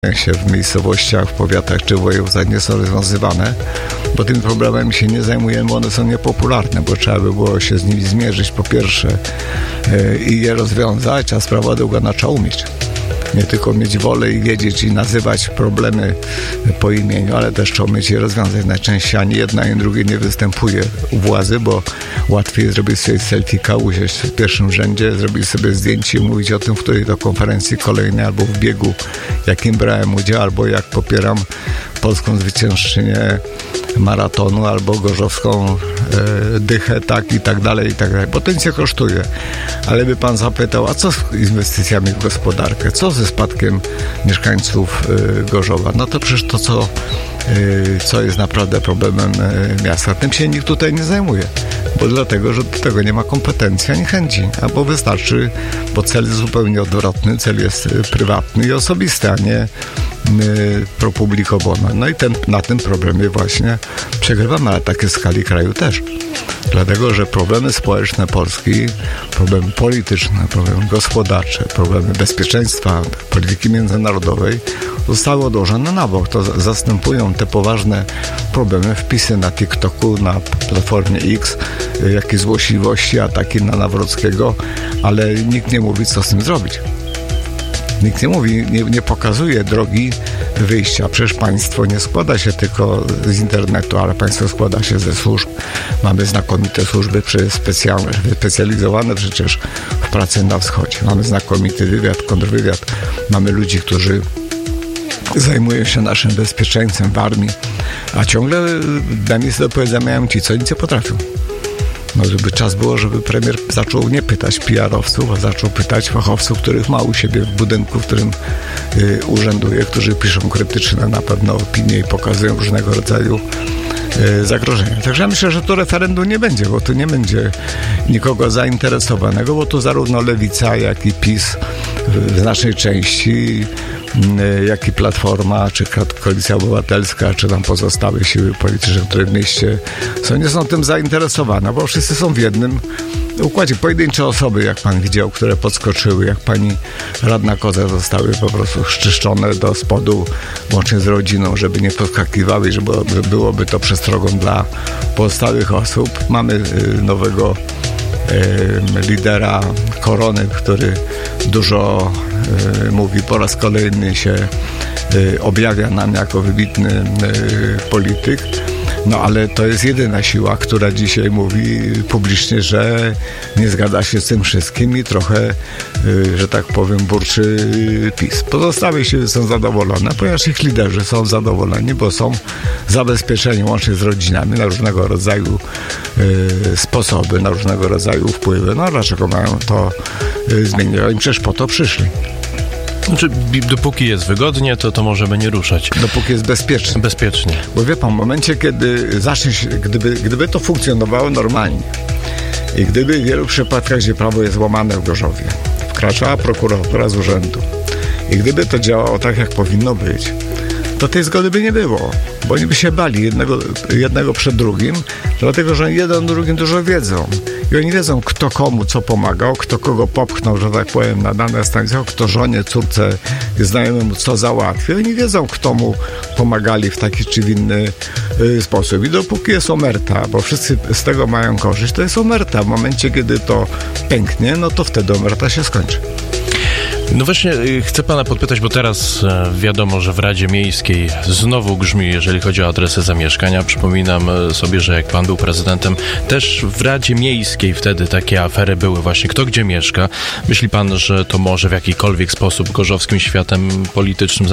się w miejscowościach, w powiatach czy województwach nie są rozwiązywane, bo tymi problemami się nie zajmujemy, one są niepopularne, bo trzeba by było się z nimi zmierzyć po pierwsze i je rozwiązać, a sprawa długa trzeba umieć. Nie tylko mieć wolę i wiedzieć i nazywać problemy po imieniu, ale też trzeba umieć je rozwiązać. Najczęściej ani jedna, ani drugie nie występuje u władzy, bo łatwiej zrobić sobie selfieka, usiąść w pierwszym rzędzie, zrobić sobie zdjęcie i mówić o tym, w której to konferencji kolejnej albo w biegu, jakim brałem udział, albo jak popieram polską zwyciężczynię maratonu, albo gorzowską dychę, tak i tak dalej, bo to nic nie kosztuje. Ale by pan zapytał, a co z inwestycjami w gospodarkę? Co ze spadkiem mieszkańców Gorzowa? No to przecież to, co jest naprawdę problemem miasta. Tym się nikt tutaj nie zajmuje, bo dlatego, że do tego nie ma kompetencji ani chęci, albo wystarczy, bo cel jest zupełnie odwrotny, cel jest prywatny i osobisty, a nie pro publico bono. No i na tym problemie właśnie przegrywamy, ale takie w skali kraju też. Dlatego, że problemy społeczne Polski, problemy polityczne, problemy gospodarcze, problemy bezpieczeństwa, polityki międzynarodowej zostały odłożone na bok. To zastępują te poważne problemy, wpisy na TikToku, na Platformie X, jakieś złośliwości, ataki na Nawrockiego, ale nikt nie mówi, co z tym zrobić. Nikt nie mówi, nie pokazuje drogi wyjścia. Przecież państwo nie składa się tylko z internetu, ale państwo składa się ze służb. Mamy znakomite służby specjalizowane przecież w pracy na wschodzie. Mamy znakomity wywiad, kontrwywiad. Mamy ludzi, którzy zajmują się naszym bezpieczeństwem w armii, a ciągle damy sobie do powiedzenia mają ci, co nic nie potrafią. No, żeby czas było, żeby premier zaczął nie pytać PR-owców, a zaczął pytać fachowców, których ma u siebie w budynku, w którym urzęduje, którzy piszą krytyczne na pewno opinie i pokazują różnego rodzaju zagrożenia. Także ja myślę, że to referendum nie będzie, bo tu nie będzie nikogo zainteresowanego, bo tu zarówno Lewica, jak i PiS w znacznej części, jak i Platforma, czy Koalicja Obywatelska, czy tam pozostałe siły polityczne, które w mieście nie są tym zainteresowane, bo wszyscy są w jednym układzie. Pojedyncze osoby, jak pan widział, które podskoczyły, jak pani radna Koza, zostały po prostu szczyszczone do spodu, łącznie z rodziną, żeby nie podskakiwały, żeby byłoby to przestrogą dla pozostałych osób. Mamy nowego lidera Korony, który dużo mówi, po raz kolejny się objawia nam jako wybitny polityk. No ale to jest jedyna siła, która dzisiaj mówi publicznie, że nie zgadza się z tym wszystkim i trochę, że tak powiem, burczy PiS. Pozostałe siły są zadowolone, ponieważ ich liderzy są zadowoleni, bo są zabezpieczeni łącznie z rodzinami na różnego rodzaju sposoby, na różnego rodzaju wpływy. No dlaczego mają to zmienić? Oni przecież po to przyszli. Znaczy, dopóki jest wygodnie, to możemy nie ruszać. Dopóki jest bezpiecznie. Bezpiecznie. Bo wie pan, w momencie, kiedy zacznie się, gdyby to funkcjonowało normalnie i gdyby w wielu przypadkach, gdzie prawo jest łamane w Gorzowie, wkraczała prokuratura z urzędu i gdyby to działało tak, jak powinno być, to tej zgody by nie było, bo oni by się bali jednego przed drugim, dlatego, że jeden drugim dużo wiedzą. I oni wiedzą, kto komu co pomagał, kto kogo popchnął, że tak powiem, na dane stanowisko, kto żonie, córce, znajomemu co załatwił. Oni wiedzą, kto mu pomagali w taki czy w inny sposób. I dopóki jest omerta, bo wszyscy z tego mają korzyść, to jest omerta. W momencie, kiedy to pęknie, no to wtedy omerta się skończy. No właśnie, chcę pana podpytać, bo teraz wiadomo, że w Radzie Miejskiej znowu grzmi, jeżeli chodzi o adresy zamieszkania. Przypominam sobie, że jak pan był prezydentem, też w Radzie Miejskiej wtedy takie afery były właśnie, kto gdzie mieszka. Myśli pan, że to może w jakikolwiek sposób gorzowskim światem politycznym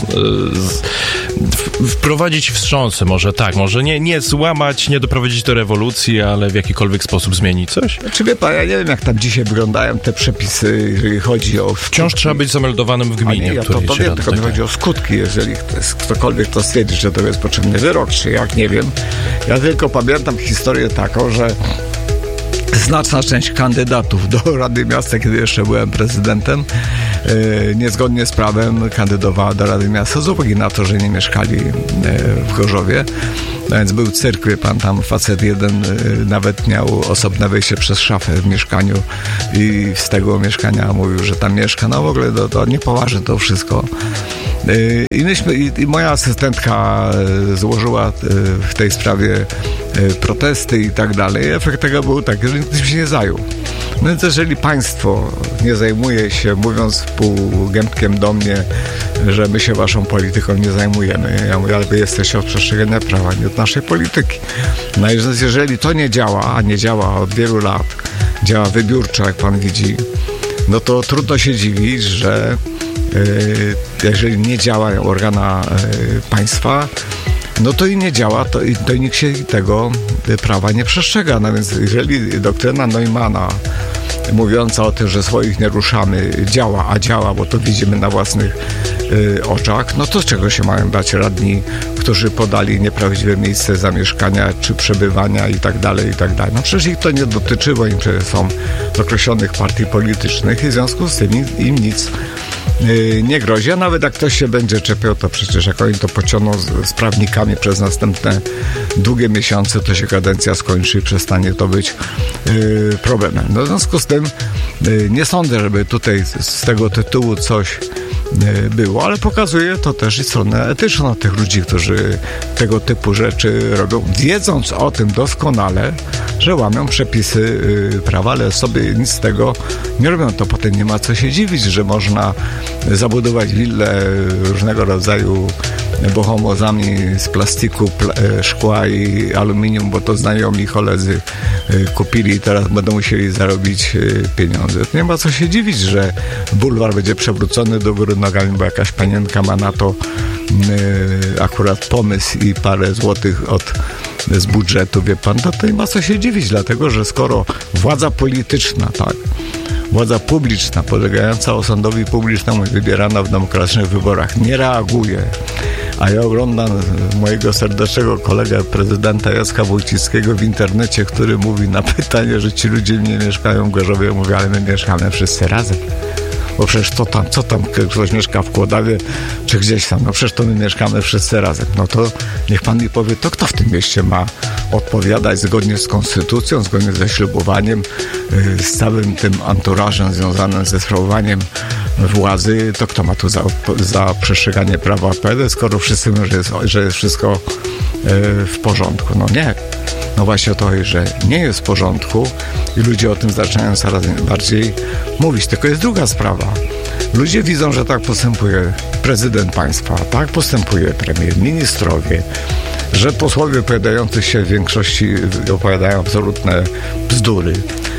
wprowadzić wstrząsy? Może tak, może nie złamać, nie doprowadzić do rewolucji, ale w jakikolwiek sposób zmienić coś? Czy wie pan, ja nie wiem, jak tam dzisiaj wyglądają te przepisy, jeżeli chodzi o... Wciąż trzeba być zameldowanym w gminie. Ja to wiem, tylko mi chodzi o skutki. Jeżeli ktokolwiek to stwierdzi, że to jest potrzebny wyrok, czy jak, nie wiem. Ja tylko pamiętam historię taką, że znaczna część kandydatów do Rady Miasta, kiedy jeszcze byłem prezydentem, niezgodnie z prawem kandydowała do Rady Miasta z uwagi na to, że nie mieszkali w Gorzowie. No więc był cyrk, wie pan, tam facet jeden nawet miał osobne wejście przez szafę w mieszkaniu i z tego mieszkania mówił, że tam mieszka. No w ogóle to niepoważne to wszystko. I moja asystentka złożyła w tej sprawie protesty i tak dalej. Efekt tego był taki, że nikt się nie zajął. No więc jeżeli państwo nie zajmuje się, mówiąc półgębkiem do mnie, że my się waszą polityką nie zajmujemy, ja mówię, ale wy jesteście od przestrzegania prawa, nie od naszej polityki. No i jeżeli to nie działa, a nie działa od wielu lat, działa wybiórczo, jak pan widzi, no to trudno się dziwić, że jeżeli nie działa organa państwa, no to i nie działa, to i nikt się tego prawa nie przestrzega. No więc jeżeli doktryna Neumana mówiąca o tym, że swoich nie ruszamy, działa, bo to widzimy na własnych oczach, no to z czego się mają bać radni, którzy podali nieprawdziwe miejsce zamieszkania czy przebywania i tak dalej. No przecież ich to nie dotyczy, bo im są z określonych partii politycznych i w związku z tym im nic nie grozi, a nawet jak ktoś się będzie czepiał, to przecież jak oni to pociągną z prawnikami przez następne długie miesiące, to się kadencja skończy i przestanie to być problemem. No w związku z tym nie sądzę, żeby tutaj z tego tytułu coś było, ale pokazuje to też i stronę etyczną tych ludzi, którzy tego typu rzeczy robią, wiedząc o tym doskonale, że łamią przepisy prawa, ale sobie nic z tego nie robią. To potem nie ma co się dziwić, że można zabudować willę różnego rodzaju bohomozami z plastiku, szkła i aluminium, bo to znajomi koledzy kupili i teraz będą musieli zarobić pieniądze. To nie ma co się dziwić, że bulwar będzie przewrócony do góry nogami, bo jakaś panienka ma na to akurat pomysł i parę złotych z budżetu, wie pan, to nie ma co się dziwić, dlatego że skoro władza polityczna, tak, władza publiczna, podlegająca osądowi publicznemu i wybierana w demokratycznych wyborach nie reaguje, a ja oglądam mojego serdecznego kolegę prezydenta Jacka Wójcickiego w internecie, który mówi na pytanie, że ci ludzie nie mieszkają w Gorzowie, mówi, ale my mieszkamy wszyscy razem. Bo przecież co tam, ktoś mieszka w Kłodawie, czy gdzieś tam, no przecież to my mieszkamy wszyscy razem. No to niech pan mi powie, to kto w tym mieście ma odpowiadać zgodnie z konstytucją, zgodnie ze ślubowaniem, z całym tym anturażem związanym ze sprawowaniem władzy, to kto ma tu za przestrzeganie prawa PD, skoro wszyscy mówią, że jest wszystko w porządku. No nie. No właśnie o to, że nie jest w porządku i ludzie o tym zaczynają coraz bardziej mówić. Tylko jest druga sprawa. Ludzie widzą, że tak postępuje prezydent państwa, tak postępuje premier, ministrowie, że posłowie opowiadający się w większości opowiadają absolutne bzdury.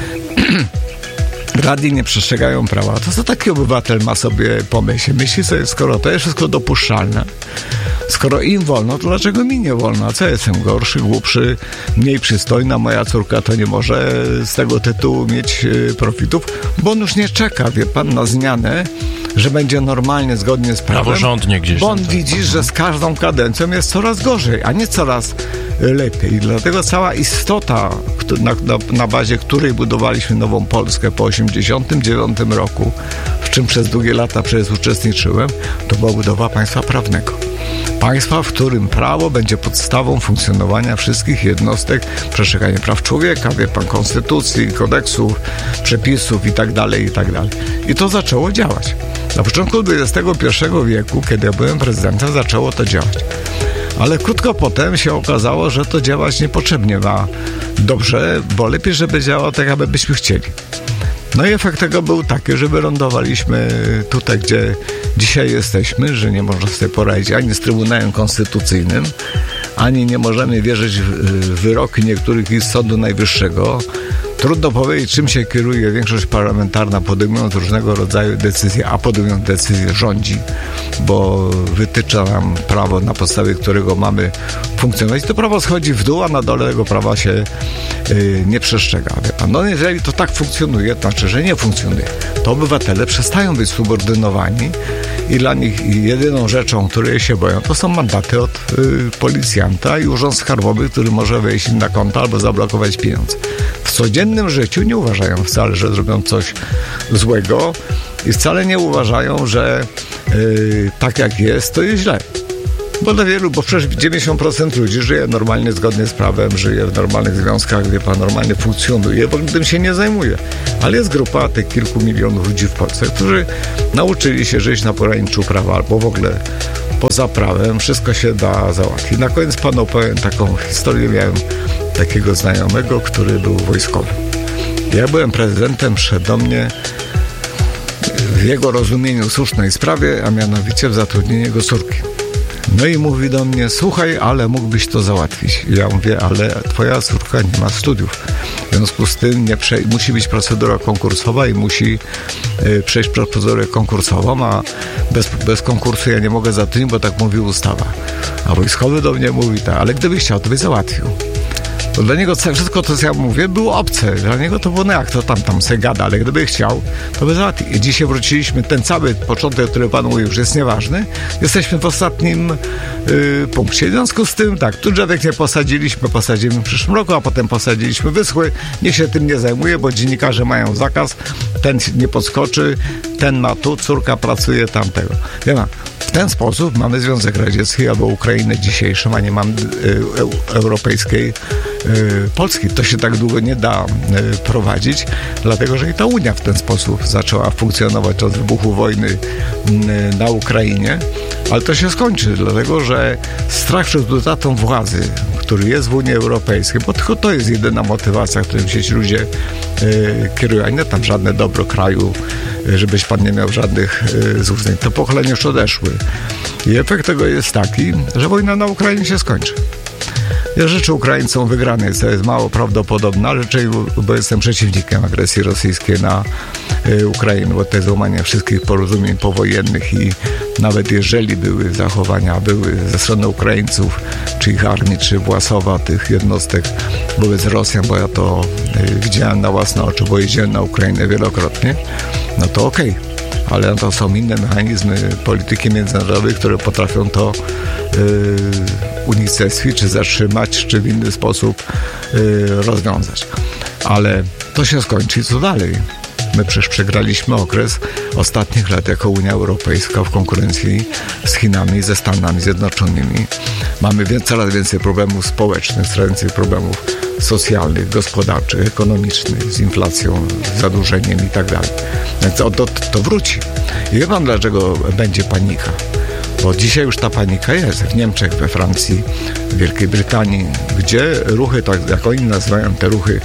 Radni nie przestrzegają prawa. To co taki obywatel ma sobie pomyśleć? Myśli sobie, skoro to jest wszystko dopuszczalne, skoro im wolno, to dlaczego mi nie wolno? A co, jestem gorszy, głupszy, mniej przystojna? Moja córka to nie może z tego tytułu mieć profitów, bo on już nie czeka, wie pan, na zmianę, że będzie normalnie, zgodnie z prawem. Praworządnie gdzieś. Bo on widzi, że z każdą kadencją jest coraz gorzej, a nie coraz lepiej. I dlatego cała istota, na bazie której budowaliśmy nową Polskę po 1989 roku, w czym przez długie lata uczestniczyłem, to była budowa państwa prawnego. Państwa, w którym prawo będzie podstawą funkcjonowania wszystkich jednostek, przestrzegania praw człowieka, wie pan, konstytucji, kodeksów, przepisów i tak dalej. I to zaczęło działać. Na początku XXI wieku, kiedy ja byłem prezydentem, zaczęło to działać. Ale krótko potem się okazało, że to działać niepotrzebnie ma dobrze, bo lepiej, żeby działało tak, jak byśmy chcieli. No i efekt tego był taki, że wylądowaliśmy tutaj, gdzie dzisiaj jesteśmy, że nie można sobie poradzić ani z Trybunałem Konstytucyjnym, ani nie możemy wierzyć w wyroki niektórych izb Sądu Najwyższego. Trudno powiedzieć, czym się kieruje większość parlamentarna, podejmując różnego rodzaju decyzje, a podejmując decyzje rządzi, bo wytycza nam prawo, na podstawie którego mamy funkcjonować. To prawo schodzi w dół, a na dole tego prawa się nie przestrzega. No jeżeli to tak funkcjonuje, to znaczy, że nie funkcjonuje. To obywatele przestają być subordynowani i dla nich jedyną rzeczą, której się boją, to są mandaty od policjanta i urząd skarbowy, który może wejść im na konto albo zablokować pieniądze. W codziennym życiu nie uważają wcale, że zrobią coś złego i wcale nie uważają, że tak jak jest, to jest źle. Bo dla wielu, bo przecież 90% ludzi żyje normalnie, zgodnie z prawem, żyje w normalnych związkach, wie pan, normalnie funkcjonuje, bo tym się nie zajmuje. Ale jest grupa tych kilku milionów ludzi w Polsce, którzy nauczyli się żyć na pograniczu prawa albo w ogóle poza prawem. Wszystko się da załatwić. Na koniec panu opowiem taką historię. Miałem takiego znajomego, który był wojskowy. Ja byłem prezydentem, szedł do mnie w jego rozumieniu słusznej sprawie, a mianowicie w zatrudnieniu jego córki. No i mówi do mnie, słuchaj, ale mógłbyś to załatwić. I ja mówię, ale twoja córka nie ma studiów. W związku z tym musi być procedura konkursowa i musi przejść procedurę konkursową, a bez konkursu ja nie mogę zatrudnić, bo tak mówi ustawa. A wojskowy do mnie mówi tak, ale gdybyś chciał, to byś załatwił. Bo dla niego wszystko to, co ja mówię, było obce. Dla niego to było, no jak to tam se gada, ale gdyby chciał, to by załatwił. I dzisiaj wróciliśmy, ten cały początek, który pan mówił, już jest nieważny. Jesteśmy w ostatnim punkcie. W związku z tym, tak, tu drzewek nie posadzimy w przyszłym roku, a potem posadziliśmy wyschły. Niech się tym nie zajmuje, bo dziennikarze mają zakaz, ten nie podskoczy, ten ma tu, córka pracuje tamtego. W ten sposób mamy Związek Radziecki albo Ukrainę dzisiejszą, a nie mamy europejskiej Polski. To się tak długo nie da prowadzić, dlatego że i ta Unia w ten sposób zaczęła funkcjonować od wybuchu wojny na Ukrainie, ale to się skończy, dlatego że strach przed utratą władzy, który jest w Unii Europejskiej, bo tylko to jest jedyna motywacja, którym się ci ludzie kierują, a nie tam żadne dobro kraju, żebyś pan nie miał żadnych złudzeń. To pokolenie już odeszły. I efekt tego jest taki, że wojna na Ukrainie się skończy. Ja życzę Ukraińcom wygranej, co jest mało prawdopodobne, ale bo jestem przeciwnikiem agresji rosyjskiej na Ukrainę, bo to jest złamanie wszystkich porozumień powojennych i nawet jeżeli były zachowania, były ze strony Ukraińców, czy ich armii, czy Własowa, tych jednostek wobec Rosjan, bo ja to widziałem na własne oczy, bo jeździłem na Ukrainę wielokrotnie, no to okej. Ale to są inne mechanizmy polityki międzynarodowej, które potrafią to unicestwić, czy zatrzymać, czy w inny sposób rozwiązać. Ale to się skończy, co dalej? My przecież przegraliśmy okres ostatnich lat jako Unia Europejska w konkurencji z Chinami, ze Stanami Zjednoczonymi. Mamy coraz więcej problemów społecznych, coraz więcej problemów socjalnych, gospodarczych, ekonomicznych, z inflacją, z zadłużeniem i tak dalej. Więc to wróci. I wie pan, dlaczego będzie panika? Bo dzisiaj już ta panika jest w Niemczech, we Francji, w Wielkiej Brytanii, gdzie ruchy, tak jak oni nazywają te ruchy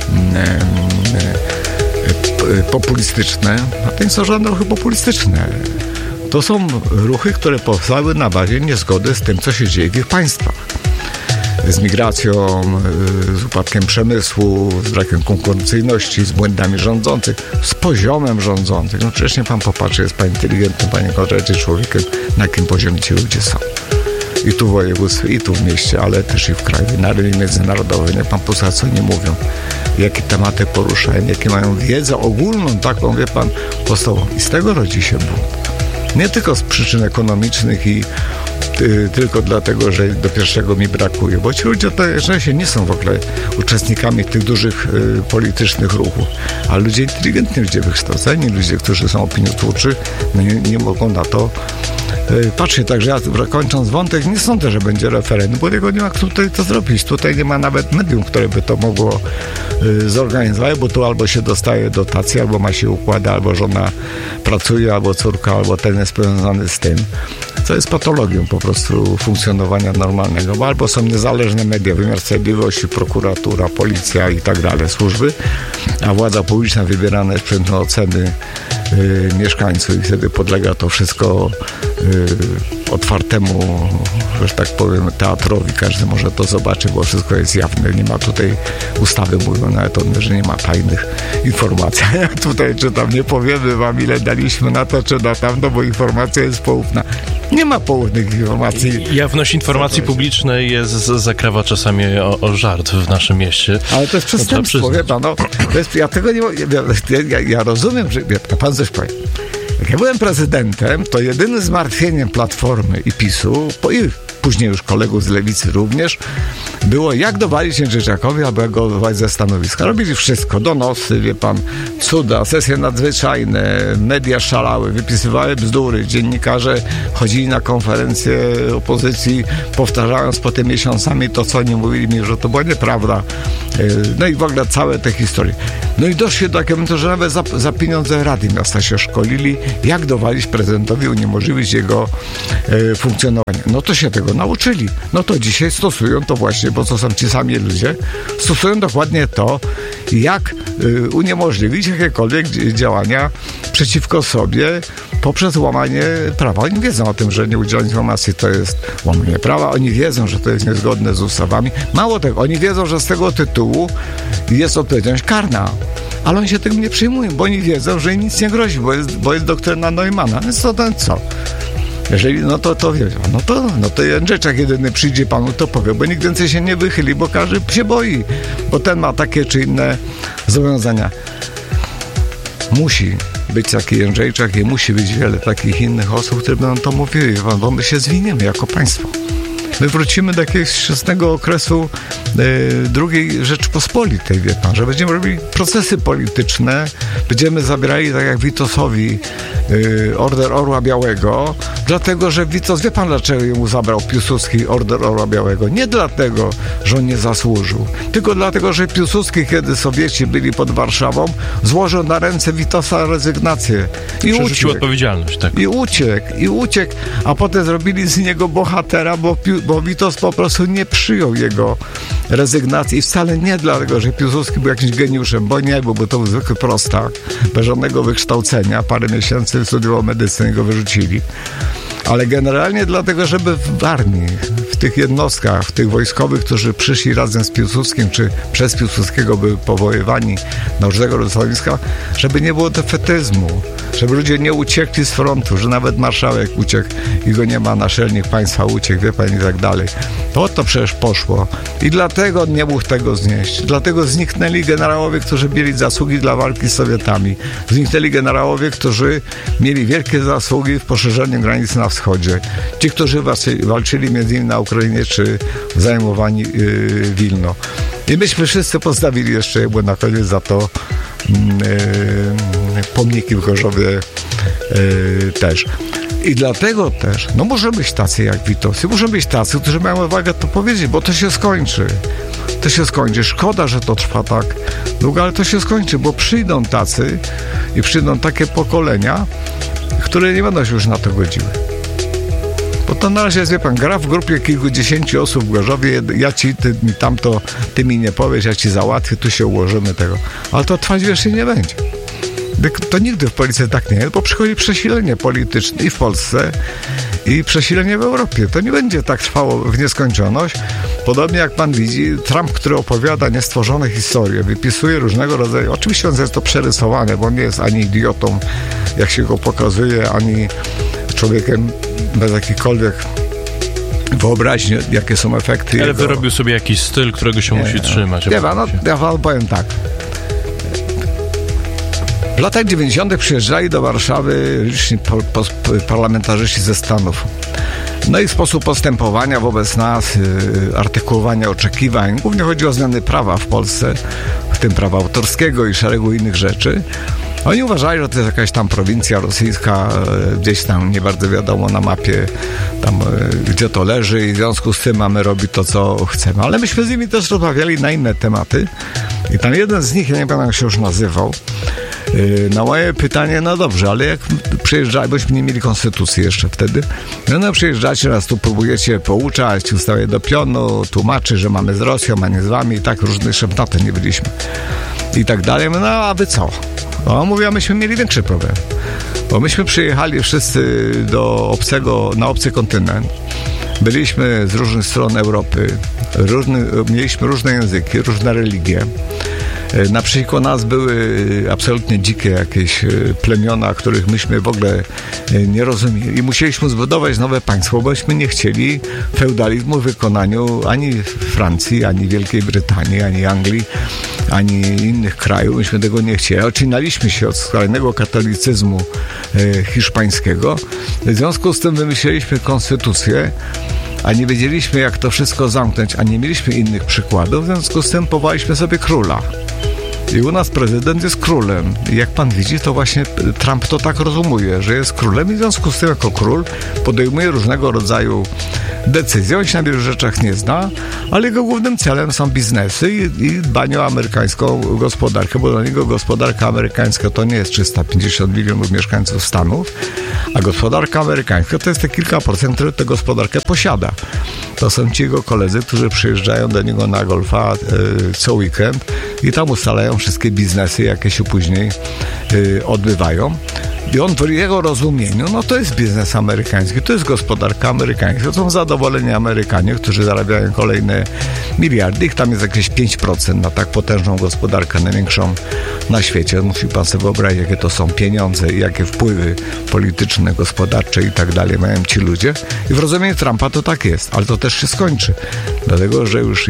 populistyczne, a to nie są żadne ruchy populistyczne. To są ruchy, które powstały na bazie niezgody z tym, co się dzieje w ich państwach. Z migracją, z upadkiem przemysłu, z brakiem konkurencyjności, z błędami rządzących, z poziomem rządzących. No przecież nie pan popatrzy, jest pan inteligentnym, panie Konradzie, człowiekiem, na jakim poziomie ci ludzie są. I tu w województwie, i tu w mieście, ale też i w kraju, na arenie międzynarodowej. Niech pan posłucha, co nie mówią, jakie tematy poruszają, jakie mają wiedzę ogólną, taką, wie pan, podstawową. I z tego rodzi się bunt. Nie tylko z przyczyn ekonomicznych i tylko dlatego, że do pierwszego mi brakuje, bo ci ludzie to nie są w ogóle uczestnikami tych dużych politycznych ruchów, a ludzie inteligentni, ludzie wykształceni, ludzie, którzy są opiniotwórczy, no nie mogą na to patrzeć. Także ja, kończąc wątek, nie sądzę, że będzie referendum, bo tego nie ma kto tutaj to zrobić. Tutaj nie ma nawet medium, które by to mogło zorganizować, bo tu albo się dostaje dotacje, albo ma się układy, albo żona pracuje, albo córka, albo ten jest powiązany z tym. Co jest patologią po prostu funkcjonowania normalnego, bo albo są niezależne media, wymiar sprawiedliwości, prokuratura, policja i tak dalej, służby, a władza publiczna wybierana jest przez oceny mieszkańców i wtedy podlega to wszystko otwartemu, że tak powiem, teatrowi. Każdy może to zobaczyć, bo wszystko jest jawne. Nie ma tutaj ustawy, mówią nawet o tym, że nie ma tajnych informacji. Ja tutaj czytam, nie powiemy wam, ile daliśmy na to czy na tamto, bo informacja jest poufna. Nie ma poufnych informacji. Jawność informacji publicznej zakrawa czasami o żart w naszym mieście. Ale to jest przestępstwo, wie pan, no. Ja tego nie ja rozumiem, że pan coś powie. Jak ja byłem prezydentem, to jedynym zmartwieniem Platformy i PiS-u, później już kolegów z lewicy również, było jak dowalić Jędrzejczakowi, albo jak go dowalić ze stanowiska. Robili wszystko, donosy, wie pan, cuda, sesje nadzwyczajne, media szalały, wypisywały bzdury, dziennikarze chodzili na konferencje opozycji, powtarzając potem miesiącami to, co oni mówili mi, że to była nieprawda. No i w ogóle całe te historie. No i doszli do takiego momentu, że nawet za pieniądze Rady Miasta się szkolili, jak dowalić prezydentowi, uniemożliwić jego funkcjonowanie. No to się tego nauczyli. No to dzisiaj stosują to właśnie, bo to są ci sami ludzie, stosują dokładnie to, jak uniemożliwić jakiekolwiek działania przeciwko sobie poprzez łamanie prawa. Oni wiedzą o tym, że nieudzielenie informacji to jest łamanie prawa. Oni wiedzą, że to jest niezgodne z ustawami. Mało tego, oni wiedzą, że z tego tytułu jest odpowiedzialność karna. Ale oni się tym nie przyjmują, bo oni wiedzą, że im nic nie grozi, bo jest doktryna Neumana. Więc co? Jeżeli, to wiedzą. No to Jędrzejczak jedyny przyjdzie panu, to powie, bo nikt więcej się nie wychyli, bo każdy się boi, bo ten ma takie czy inne zobowiązania. Musi być taki Jędrzejczak i musi być wiele takich innych osób, które będą to mówiły, bo my się zwiniemy jako państwo. My wrócimy do jakiegoś wczesnego okresu II Rzeczypospolitej, wie pan, że będziemy robili procesy polityczne, będziemy zabierali, tak jak Witosowi, Order Orła Białego, dlatego, że Witos, wie pan, dlaczego jemu zabrał Piłsudski Order Orła Białego? Nie dlatego, że on nie zasłużył, tylko dlatego, że Piłsudski, kiedy Sowieci byli pod Warszawą, złożył na ręce Witosa rezygnację i przerzucił odpowiedzialność, tak. I uciekł, a potem zrobili z niego bohatera, bo Witos po prostu nie przyjął jego rezygnacji i wcale nie dlatego, że Piłsudski był jakimś geniuszem, bo nie był, bo to był zwykły prostak, bez żadnego wykształcenia, parę miesięcy studiował medycynę i go wyrzucili. Ale generalnie dlatego, żeby w armii, w tych jednostkach, w tych wojskowych, którzy przyszli razem z Piłsudskim, czy przez Piłsudskiego byli powoływani na różnego stanowiska, żeby nie było defetyzmu, żeby ludzie nie uciekli z frontu, że nawet marszałek uciekł i go nie ma, naczelnik państwa uciekł, wie pan, i tak dalej. To przecież poszło. I dlatego on nie mógł tego znieść. Dlatego zniknęli generałowie, którzy mieli zasługi dla walki z Sowietami. Zniknęli generałowie, którzy mieli wielkie zasługi w poszerzeniu granic na wschodzie. Ci, którzy walczyli między innymi na Ukrainie, czy zajmowani Wilno. I myśmy wszyscy postawili jeszcze jakby na koniec za to pomniki w Chorzowie też. I dlatego też, muszą być tacy jak Witos, muszą być tacy, którzy mają odwagę to powiedzieć, bo to się skończy. To się skończy. Szkoda, że to trwa tak długo, ale to się skończy, bo przyjdą tacy i przyjdą takie pokolenia, które nie będą się już na to godziły. Bo to na razie jest, wie pan, gra w grupie kilkudziesięciu osób w Gorzowie, ja ci, ty mi nie powiesz, ja ci załatwię, tu się ułożymy tego. Ale to trwać wiecznie nie będzie. To nigdy w policji tak nie jest, bo przychodzi przesilenie polityczne i w Polsce, i przesilenie w Europie. To nie będzie tak trwało w nieskończoność. Podobnie jak pan widzi, Trump, który opowiada niestworzone historie, wypisuje różnego rodzaju, oczywiście on jest to przerysowane, bo on nie jest ani idiotą, jak się go pokazuje, ani człowiekiem bez jakichkolwiek wyobraźni, jakie są efekty. Ale wyrobił sobie jakiś styl, którego się musi trzymać. Ja wam powiem tak. W latach 90. przyjeżdżali do Warszawy liczni parlamentarzyści ze Stanów. No i sposób postępowania wobec nas, artykułowania oczekiwań, głównie chodzi o zmiany prawa w Polsce, w tym prawa autorskiego i szeregu innych rzeczy. Oni uważali, że to jest jakaś tam prowincja rosyjska, gdzieś tam nie bardzo wiadomo na mapie, tam gdzie to leży i w związku z tym mamy robić to, co chcemy. Ale myśmy z nimi też rozmawiali na inne tematy i tam jeden z nich, ja nie pamiętam jak się już nazywał, na moje pytanie, no dobrze, ale jak przyjeżdżali, bośmy nie mieli konstytucji jeszcze wtedy, przyjeżdżacie, nas tu próbujecie pouczać, ustawiać do pionu, tłumaczy, że mamy z Rosją, a nie z wami i tak różnych szeptatek nie byliśmy i tak dalej. A wy co? Mówię, myśmy mieli większy problem, bo myśmy przyjechali wszyscy na obcy kontynent, byliśmy z różnych stron Europy, mieliśmy różne języki, różne religie. Naprzeciwko nas były absolutnie dzikie jakieś plemiona, których myśmy w ogóle nie rozumieli. I musieliśmy zbudować nowe państwo, bośmy nie chcieli feudalizmu w wykonaniu ani Francji, ani Wielkiej Brytanii, ani Anglii, ani innych krajów. Myśmy tego nie chcieli. Odcinaliśmy się od skrajnego katolicyzmu hiszpańskiego. W związku z tym wymyśliliśmy konstytucję, a nie wiedzieliśmy, jak to wszystko zamknąć, a nie mieliśmy innych przykładów, w związku z tym powołaliśmy sobie króla. I u nas prezydent jest królem. I jak pan widzi, to właśnie Trump to tak rozumuje, że jest królem i w związku z tym jako król podejmuje różnego rodzaju decyzje. On się na wielu rzeczach nie zna, ale jego głównym celem są biznesy i dbanie o amerykańską gospodarkę, bo dla niego gospodarka amerykańska to nie jest 350 milionów mieszkańców Stanów, a gospodarka amerykańska to jest te kilka procent, które tę gospodarkę posiada. To są ci jego koledzy, którzy przyjeżdżają do niego na golfa co weekend i tam ustalają wszystkie biznesy, jakie się później odbywają. I on w jego rozumieniu, no to jest biznes amerykański, to jest gospodarka amerykańska, to są zadowoleni Amerykanie, którzy zarabiają kolejne miliardy, ich tam jest jakieś 5% na tak potężną gospodarkę, największą na świecie. Musi pan sobie wyobrazić, jakie to są pieniądze i jakie wpływy polityczne, gospodarcze i tak dalej mają ci ludzie. I w rozumieniu Trumpa to tak jest, ale to też się skończy, dlatego, że już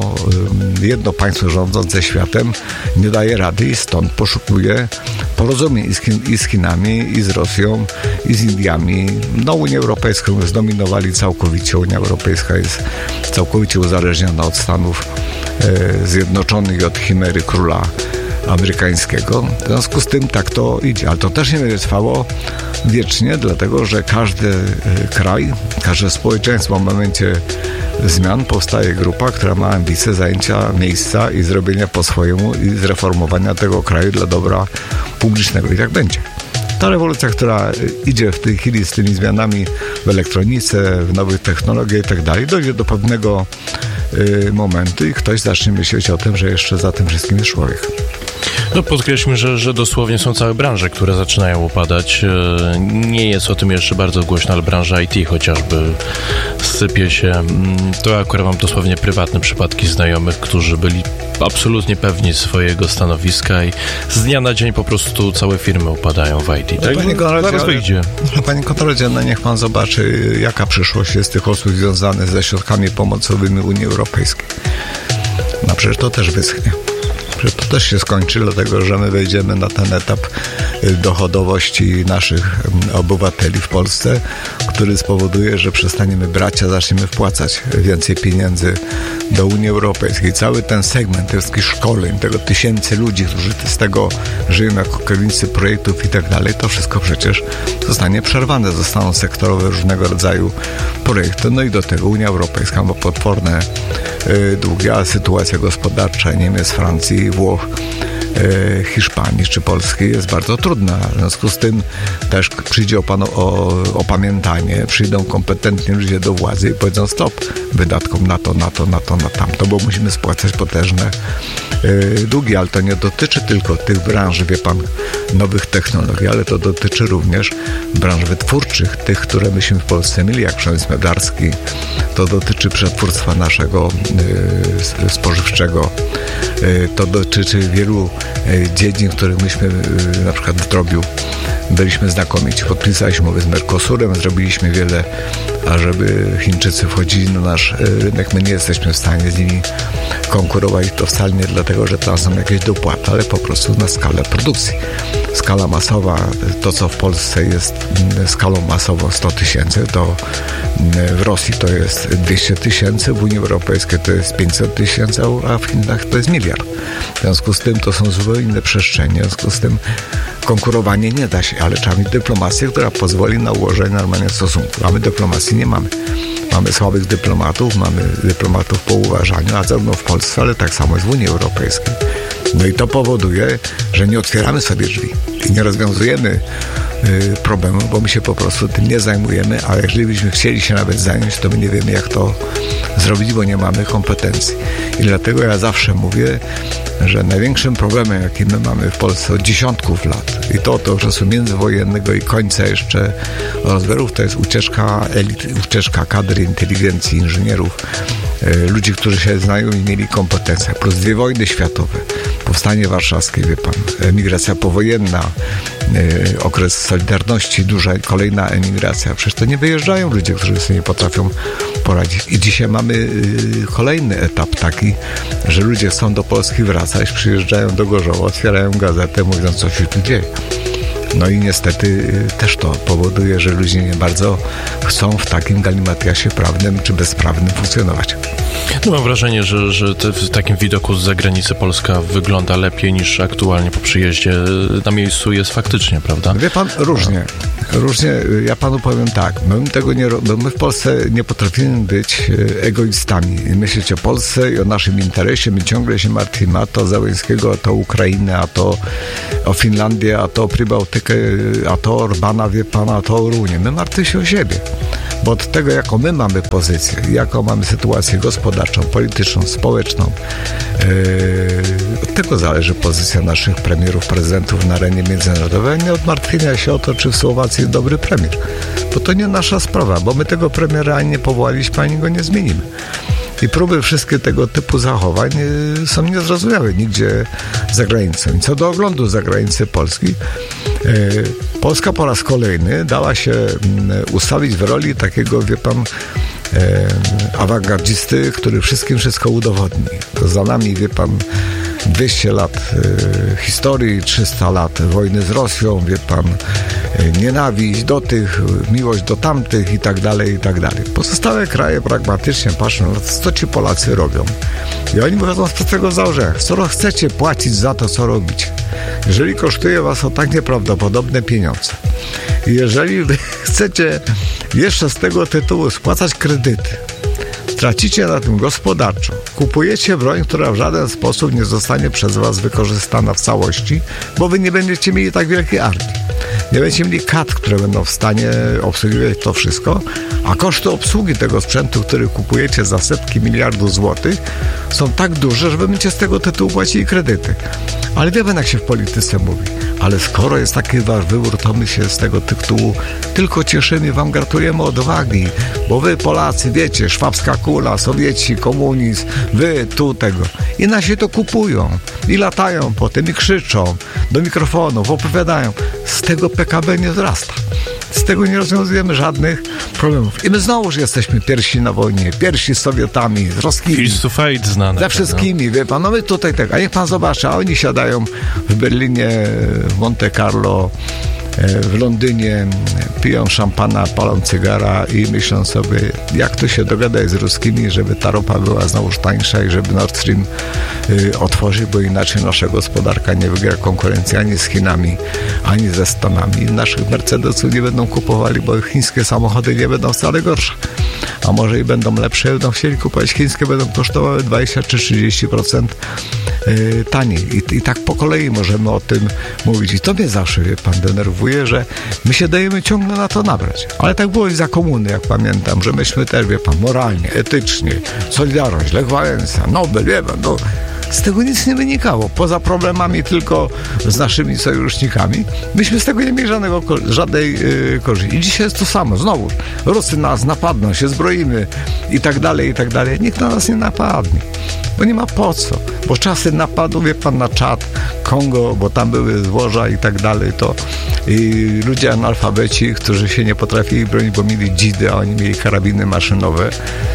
jedno państwo rządzące światem nie daje rady i stąd poszukuje porozumień i z Chinami, i z Rosją, i z Indiami. No, Unię Europejską zdominowali całkowicie. Unia Europejska jest całkowicie uzależniona od Stanów Zjednoczonych i od chimery króla amerykańskiego. W związku z tym tak to idzie. Ale to też nie będzie trwało wiecznie, dlatego, że każdy kraj, każde społeczeństwo w momencie zmian powstaje grupa, która ma ambicje zajęcia miejsca i zrobienia po swojemu i zreformowania tego kraju dla dobra publicznego. I tak będzie. Ta rewolucja, która idzie w tej chwili z tymi zmianami w elektronice, w nowych technologiach i tak dalej, dojdzie do pewnego momentu i ktoś zacznie myśleć o tym, że jeszcze za tym wszystkim jest człowiek. No podkreślmy, że dosłownie są całe branże, które zaczynają upadać. Nie jest o tym jeszcze bardzo głośno, ale branża IT chociażby sypie się. To akurat mam dosłownie prywatne przypadki znajomych, którzy byli absolutnie pewni swojego stanowiska i z dnia na dzień po prostu całe firmy upadają w IT. Tak? Panie Konradzie, zaraz wyjdzie. Panie Konradzie, no niech pan zobaczy, jaka przyszłość jest tych osób związanych ze środkami pomocowymi Unii Europejskiej. No przecież to też wyschnie. Że to też się skończy, dlatego że my wejdziemy na ten etap dochodowości naszych obywateli w Polsce, który spowoduje, że przestaniemy brać, a zaczniemy wpłacać więcej pieniędzy do Unii Europejskiej. Cały ten segment tych wszystkich szkoleń, tego tysięcy ludzi, którzy z tego żyją jako kierownicy projektów i tak dalej, to wszystko przecież zostanie przerwane. Zostaną sektorowe różnego rodzaju projekty. No i do tego Unia Europejska ma potworne długi, a sytuacja gospodarcza Niemiec, Francji, Włoch, Hiszpanii czy Polski jest bardzo trudna. W związku z tym też przyjdzie opamiętanie, przyjdą kompetentni ludzie do władzy i powiedzą stop wydatkom na tamto, bo musimy spłacać potężne długi, ale to nie dotyczy tylko tych branż, wie pan, nowych technologii, ale to dotyczy również branż wytwórczych, tych, które myśmy w Polsce mieli, jak przemysł meblarski, to dotyczy przetwórstwa naszego spożywczego, to dotyczy wielu dziedzin, w których myśmy na przykład w drobiu byliśmy znakomici. Podpisaliśmy umowę z Mercosurem, zrobiliśmy wiele, ażeby Chińczycy wchodzili na nasz rynek. My nie jesteśmy w stanie z nimi konkurować. To wcale nie dlatego, że tam są jakieś dopłaty, ale po prostu na skalę produkcji. Skala masowa, to co w Polsce jest skalą masową 100 000, to w Rosji to jest 200 000, w Unii Europejskiej to jest 500 000, a w Chinach to jest 1 miliard. W związku z tym to są zupełnie inne przestrzenie, w związku z tym konkurowanie nie da się, ale trzeba mieć dyplomację, która pozwoli na ułożenie normalnych stosunków. A my dyplomacji nie mamy. Mamy słabych dyplomatów, mamy dyplomatów po uważaniu, a zarówno w Polsce, ale tak samo jest w Unii Europejskiej. No i to powoduje, że nie otwieramy sobie drzwi i nie rozwiązujemy problemu, bo my się po prostu tym nie zajmujemy, a jeżeli byśmy chcieli się nawet zająć, to my nie wiemy, jak to zrobić, bo nie mamy kompetencji. I dlatego ja zawsze mówię, że największym problemem, jaki my mamy w Polsce od dziesiątków lat i to od okresu międzywojennego i końca jeszcze rozbiorów, to jest ucieczka elit, ucieczka kadry, inteligencji, inżynierów, ludzi, którzy się znają i mieli kompetencje, plus 2 wojny światowe, powstanie warszawskie, wie pan, emigracja powojenna, okres Solidarności, duża kolejna emigracja. Przecież to nie wyjeżdżają ludzie, którzy sobie nie potrafią poradzić. I dzisiaj mamy kolejny etap taki, że ludzie chcą do Polski wracać, przyjeżdżają do Gorzowa, otwierają gazetę, mówiąc, co się tu dzieje. No i niestety też to powoduje, że ludzie nie bardzo chcą w takim galimatiasie prawnym czy bezprawnym funkcjonować. No mam wrażenie, że w takim widoku z zagranicy Polska wygląda lepiej niż aktualnie po przyjeździe na miejscu jest faktycznie, prawda? Wie pan, różnie. Ja panu powiem tak, my w Polsce nie potrafimy być egoistami i myśleć o Polsce i o naszym interesie. My ciągle się martwimy, a to o Zełenskiego, a to o Ukrainę, a to o Finlandię, a to o Przybałtykę, a to o Orbana, wie pan, a to o Rumunię. My martwimy się o siebie. Bo od tego, jaką my mamy pozycję, jaką mamy sytuację gospodarczą, polityczną, społeczną, od tego zależy pozycja naszych premierów, prezydentów na arenie międzynarodowej, nie od martwienia się o to, czy w Słowacji jest dobry premier. Bo to nie nasza sprawa, bo my tego premiera ani nie powołaliśmy, ani go nie zmienimy. I próby wszystkie tego typu zachowań są niezrozumiałe nigdzie za granicą. I co do oglądu za granicę Polski, Polska po raz kolejny dała się ustawić w roli takiego, wie pan, awangardzisty, który wszystko udowodni. To za nami, wie pan, 200 lat historii, 300 lat wojny z Rosją, wie pan, nienawiść do tych, miłość do tamtych i tak dalej, i tak dalej. Pozostałe kraje pragmatycznie patrzą, co ci Polacy robią. I oni wychodzą z prostego założenia. Skoro chcecie płacić za to, co robicie, jeżeli kosztuje was o tak nieprawdopodobne pieniądze i jeżeli wy chcecie jeszcze z tego tytułu spłacać kredyty, tracicie na tym gospodarczo, kupujecie broń, która w żaden sposób nie zostanie przez was wykorzystana w całości, bo wy nie będziecie mieli tak wielkiej armii. Nie będziecie mieli kadr, które będą w stanie obsługiwać to wszystko, a koszty obsługi tego sprzętu, który kupujecie za setki miliardów złotych, są tak duże, że wy będziecie z tego tytułu płacili kredyty. Ale wie pan, jak się w polityce mówi. Ale skoro jest taki wasz wybór, to my się z tego tytułu tylko cieszymy, wam gratulujemy odwagi, bo wy Polacy, wiecie, szwabska kula, Sowieci, komunizm, wy tu tego. I nasi to kupują i latają po tym i krzyczą do mikrofonów, opowiadają. Z tego PKB nie wzrasta. Z tego nie rozwiązujemy żadnych problemów. I my znowuż jesteśmy pierwsi na wojnie, pierwsi z Sowietami, z Roskimi. Fist to fight znane. Ze wszystkimi, wie pan, no my tutaj tak. A niech pan zobaczy, a oni siadają w Berlinie, w Monte Carlo, w Londynie, piją szampana, palą cygara i myślą sobie, jak to się dogadać z ruskimi, żeby ta ropa była znowuż tańsza i żeby Nord Stream otworzyć, bo inaczej nasza gospodarka nie wygra konkurencji ani z Chinami, ani ze Stanami. Naszych Mercedesów nie będą kupowali, bo chińskie samochody nie będą wcale gorsze. A może i będą lepsze, będą chcieli kupować chińskie, będą kosztowały 20 czy 30% taniej. I tak po kolei możemy o tym mówić. I to mnie zawsze, wie pan, denerwuje, że my się dajemy ciągle na to nabrać. Ale tak było i za komuny, jak pamiętam, że myśmy też, wie pan, moralnie, etycznie, Solidarność, Lech Wałęsa, Nobel, wie pan, no, z tego nic nie wynikało. Poza problemami tylko z naszymi sojusznikami, myśmy z tego nie mieli żadnej korzyści. I dzisiaj jest to samo. Znowu, Rusy nas napadną, się zbroimy i tak dalej, i tak dalej. Nikt na nas nie napadnie. Bo nie ma po co. Bo czasy napadu, wie pan, na Czad, Kongo, bo tam były złoża i tak dalej, to i ludzie analfabeci, którzy się nie potrafili bronić, bo mieli dzidy, a oni mieli karabiny maszynowe,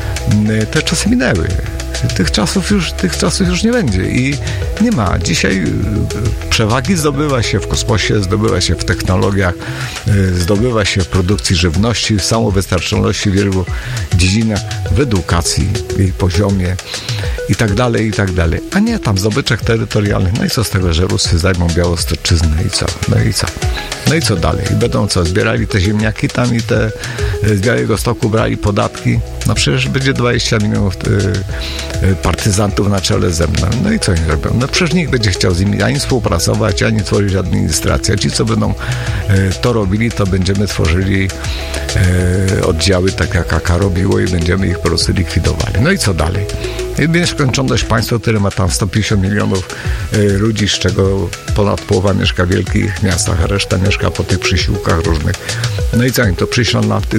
te czasy minęły. Tych czasów już nie będzie i nie ma. Dzisiaj przewagi zdobywa się w kosmosie, zdobywa się w technologiach, zdobywa się w produkcji żywności, w samowystarczalności w wielu dziedzinach, w edukacji, w jej poziomie i tak dalej, i tak dalej. A nie tam zdobyczach terytorialnych. No i co z tego, że Ruscy zajmą Białostoczyznę i co? No i co dalej? I będą co? Zbierali te ziemniaki tam i te z Białegostoku brali podatki? No przecież będzie 20 milionów partyzantów na czele ze mną. No i co oni robią? No przecież nikt będzie chciał z nimi ani współpracować, ani tworzyć administrację. Ci, co będą to robili, to będziemy tworzyli oddziały, tak jak AK robiło i będziemy ich po prostu likwidowali. No i co dalej? Nieskończoność państwa, które ma tam 150 milionów ludzi, z czego ponad połowa mieszka w wielkich miastach, a reszta mieszka po tych przysiłkach różnych. No i co oni to przyślą nam tych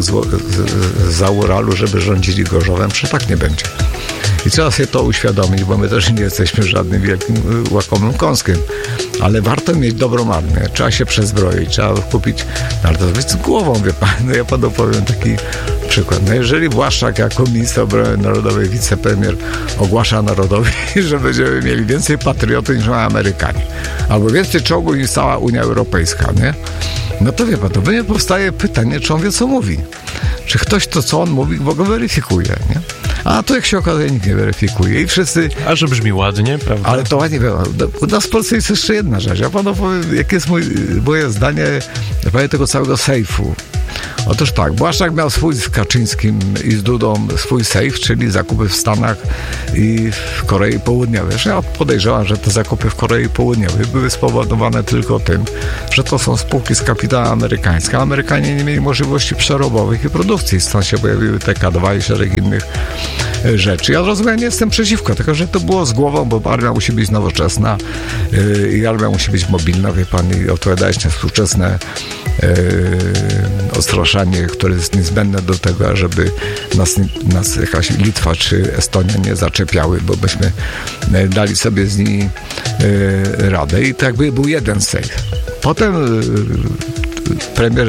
za Uralu, żeby rządzili Gorzowem? Przecież tak nie będzie. I trzeba sobie to uświadomić, bo my też nie jesteśmy żadnym wielkim łakomym kąskiem, ale warto mieć dobrą armię, trzeba się przezbroić, trzeba kupić, ale to z głową, wie pan, no ja panu powiem taki Przykład. No jeżeli Błaszczak jako minister obrony narodowej, wicepremier ogłasza narodowi, że będziemy mieli więcej patriotów niż mają Amerykanie, albo więcej czołgów niż cała Unia Europejska, nie? No to wie pan, to będzie powstaje pytanie, czy on wie, co mówi. Czy ktoś to, co on mówi, w ogóle weryfikuje, nie? A to, jak się okazuje, nikt nie weryfikuje i wszyscy... A że brzmi ładnie, prawda? Ale to ładnie było. U nas w Polsce jest jeszcze jedna rzecz. Ja panu powiem, jakie jest moje zdanie w sprawie tego całego sejfu. Otóż tak, Błaszczak miał swój z Kaczyńskim i z Dudą swój sejf, czyli zakupy w Stanach i w Korei Południowej. Ja podejrzewam, że te zakupy w Korei Południowej były spowodowane tylko tym, że to są spółki z kapitałem amerykańskim. Amerykanie nie mieli możliwości przerobowych i produkcji, stąd się pojawiły TK2 i szereg innych rzeczy. Ja rozumiem, nie jestem przeciwko, tylko że to było z głową, bo armia musi być nowoczesna i armia musi być mobilna, wie pan, i odpowiadać na współczesne odstraszanie, które jest niezbędne do tego, żeby nas jakaś Litwa czy Estonia nie zaczepiały, bo byśmy dali sobie z nimi radę. I to jakby był jeden sejf. Potem premier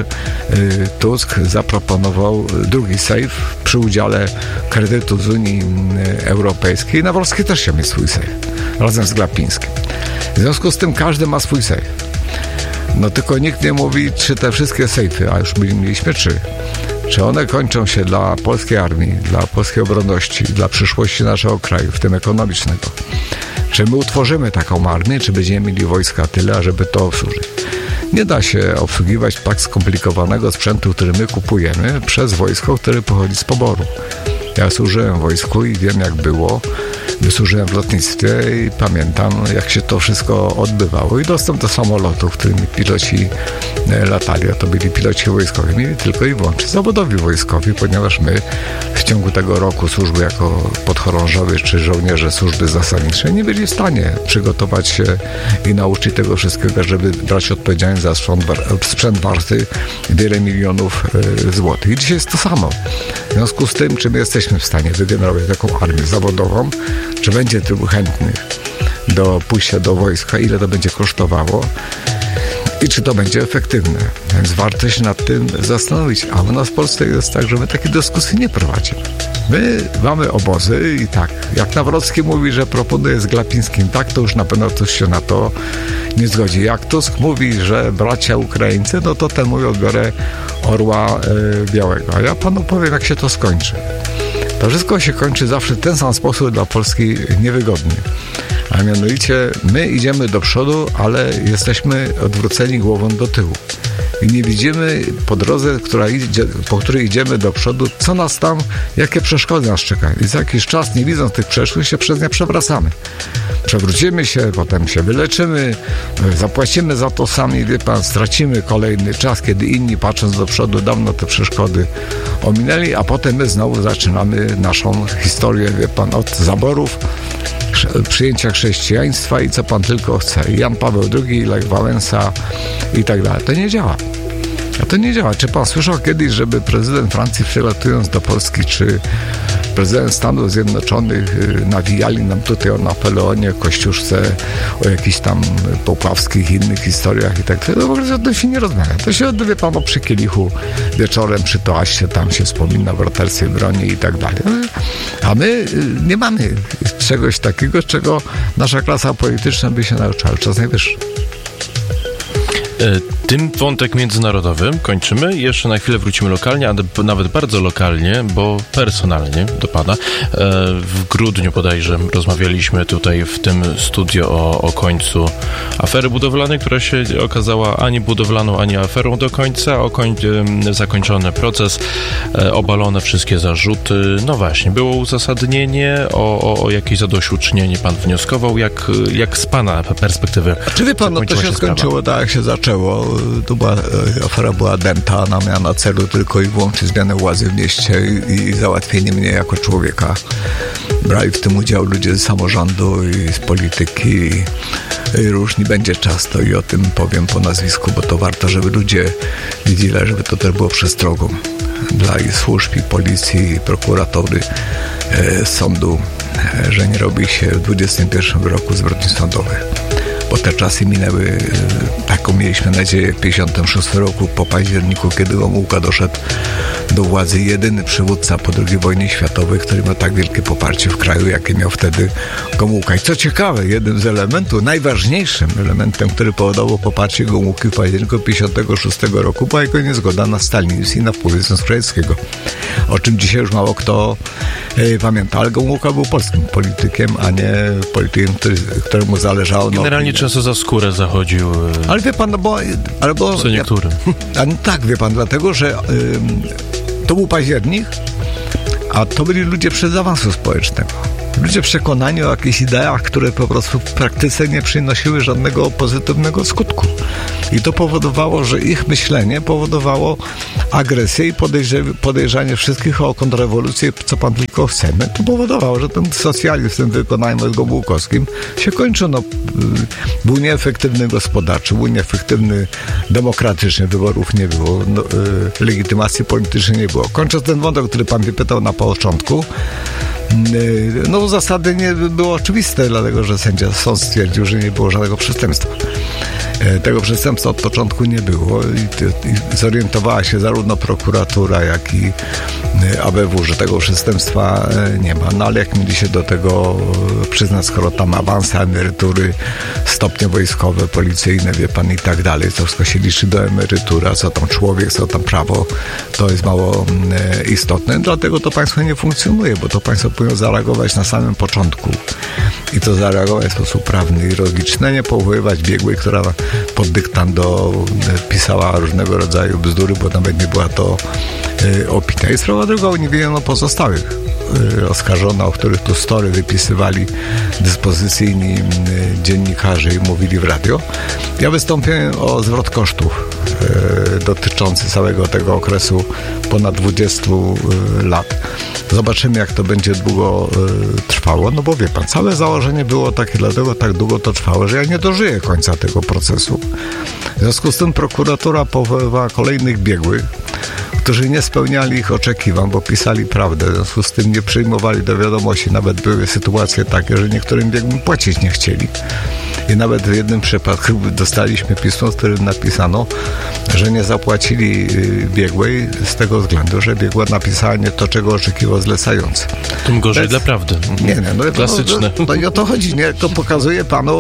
Tusk zaproponował drugi sejf przy udziale kredytu z Unii Europejskiej. Nawrocki też chciał mieć swój sejf, razem z Glapińskim. W związku z tym każdy ma swój sejf. No tylko nikt nie mówi, czy te wszystkie sejfy, a już mieliśmy 3, czy one kończą się dla polskiej armii, dla polskiej obronności, dla przyszłości naszego kraju, w tym ekonomicznego. Czy my utworzymy taką armię, czy będziemy mieli wojska tyle, ażeby to obsłużyć. Nie da się obsługiwać tak skomplikowanego sprzętu, który my kupujemy, przez wojsko, które pochodzi z poboru. Ja służyłem w wojsku i wiem, jak było. Wysłużyłem w lotnictwie i pamiętam, jak się to wszystko odbywało. I dostęp do samolotów, którymi piloci latali, a to byli piloci wojskowi, mieli tylko i wyłącznie zawodowi wojskowi, ponieważ my w ciągu tego roku służby jako podchorążowie czy żołnierze służby zasadniczej nie byli w stanie przygotować się i nauczyć tego wszystkiego, żeby brać odpowiedzialność za sprzęt warty wiele milionów złotych. I dzisiaj jest to samo. W związku z tym, czy my jesteśmy w stanie wygenerować taką armię zawodową, czy będzie tylu chętnych do pójścia do wojska, ile to będzie kosztowało i czy to będzie efektywne. Więc warto się nad tym zastanowić. A u nas w Polsce jest tak, że my takie dyskusje nie prowadzimy. My mamy obozy i tak, jak Nawrocki mówi, że proponuje z Glapińskim, tak, to już na pewno ktoś się na to nie zgodzi. Jak Tusk mówi, że bracia Ukraińcy, no to ten mówi, odbiorę orła białego. A ja panu powiem, jak się to skończy. To wszystko się kończy zawsze w ten sam sposób dla Polski niewygodny. A mianowicie my idziemy do przodu, ale jesteśmy odwróceni głową do tyłu. I nie widzimy po drodze, po której idziemy do przodu, co nas tam, jakie przeszkody nas czekają. I za jakiś czas, nie widząc tych przeszłych, się przez nie przewracamy. Przewrócimy się, potem się wyleczymy, zapłacimy za to sami, wie pan, stracimy kolejny czas, kiedy inni, patrząc do przodu, dawno te przeszkody ominęli, a potem my znowu zaczynamy naszą historię, wie pan, od zaborów, przyjęcia chrześcijaństwa i co pan tylko chce. Jan Paweł II, Lech Wałęsa i tak dalej. To nie działa. A to nie działa. Czy pan słyszał kiedyś, żeby prezydent Francji, przylatując do Polski, czy prezydent Stanów Zjednoczonych nawijali nam tutaj o Napoleonie, Kościuszce, o jakichś tam popławskich innych historiach i tak dalej? No w ogóle o tym się nie rozmawia. To się odbywa pan przy kielichu wieczorem, przy toaście, tam się wspomina o braterstwie broni i tak dalej. A my nie mamy czegoś takiego, czego nasza klasa polityczna by się nauczyła. Czas najwyższy. Tym wątek międzynarodowy kończymy. Jeszcze na chwilę wrócimy lokalnie, a nawet bardzo lokalnie, bo personalnie do pana. W grudniu bodajże rozmawialiśmy tutaj w tym studio o końcu afery budowlanej, która się okazała ani budowlaną, ani aferą do końca. Zakończony proces, obalone wszystkie zarzuty. No właśnie, było uzasadnienie, o jakieś zadośćuczynienie pan wnioskował. Jak z pana perspektywy? Czy wie pan, no to się skończyło tak, jak się zaczęło. Afera była dęta, ona miała na celu tylko i wyłącznie zmianę władzy w mieście i załatwienie mnie jako człowieka. Brali w tym udział ludzie z samorządu i z polityki i różni. Będzie czas, to i o tym powiem po nazwisku, bo to warto, żeby ludzie widzieli, żeby to też było przestrogą dla ich służb, i policji, i prokuratury, sądu, że nie robi się w XXI roku zbrodni sądowych. bo te czasy minęły, taką mieliśmy nadzieję w 1956 roku, po październiku, kiedy Gomułka doszedł do władzy, jedyny przywódca po II wojnie światowej, który miał tak wielkie poparcie w kraju, jakie miał wtedy Gomułka. I co ciekawe, jednym z elementów, najważniejszym elementem, który powodował poparcie Gomułki w październiku 1956 roku, była jego niezgoda na stalinizm i na wpływ Związku, o czym dzisiaj już mało kto pamięta, ale Gomułka był polskim politykiem, a nie politykiem, któremu zależało. Generalnie często za skórę zachodził. Ale wie pan, co niektórym. Tak, wie pan, dlatego, że to był październik, a to byli ludzie przed awansu społecznego. Ludzie przekonani o jakichś ideach, które po prostu w praktyce nie przynosiły żadnego pozytywnego skutku. I to powodowało, że ich myślenie powodowało agresję i podejrzanie wszystkich o kontrrewolucję, co pan tylko chcemy. To powodowało, że ten socjalizm w tym wykonaniu gomułkowskim się kończył. Był nieefektywny gospodarczy, był nieefektywny demokratycznie, wyborów nie było, legitymacji politycznej nie było. Kończąc ten wątek, który pan wypytał na początku, zasady nie było oczywiste, dlatego że sąd stwierdził, że nie było żadnego przestępstwa. Tego przestępstwa od początku nie było i zorientowała się zarówno prokuratura, jak i ABW, że tego przestępstwa nie ma. No ale jak mieli się do tego przyznać, skoro tam awanse, emerytury, stopnie wojskowe, policyjne, wie pan, i tak dalej, to wszystko się liczy do emerytury, a co tam człowiek, co tam prawo, to jest mało istotne. Dlatego to państwo nie funkcjonuje, bo to państwo powinno zareagować na samym początku i to zareagować w sposób prawny i logiczny, nie powoływać biegłej, która pod dyktando pisała różnego rodzaju bzdury, bo nawet nie była to opinia. I sprawa druga, uniewinniono pozostałych oskarżonych, o których tu story wypisywali dyspozycyjni dziennikarze i mówili w radio. Ja wystąpiłem o zwrot kosztów dotyczący całego tego okresu ponad 20 lat. Zobaczymy, jak to będzie długo trwało, no bo wie pan, całe założenie było takie, dlatego tak długo to trwało, że ja nie dożyję końca tego procesu. W związku z tym prokuratura powoływała kolejnych biegłych, którzy nie spełniali ich oczekiwań, bo pisali prawdę, w związku z tym nie przyjmowali do wiadomości. Nawet były sytuacje takie, że niektórym biegłym płacić nie chcieli. I nawet w jednym przypadku dostaliśmy pismo, w którym napisano, że nie zapłacili biegłej z tego względu, że biegła napisała nie to, czego oczekiwał zlecający. Tym gorzej dla prawdy. Nie, klasyczne. No i o to chodzi, nie? To pokazuje panu,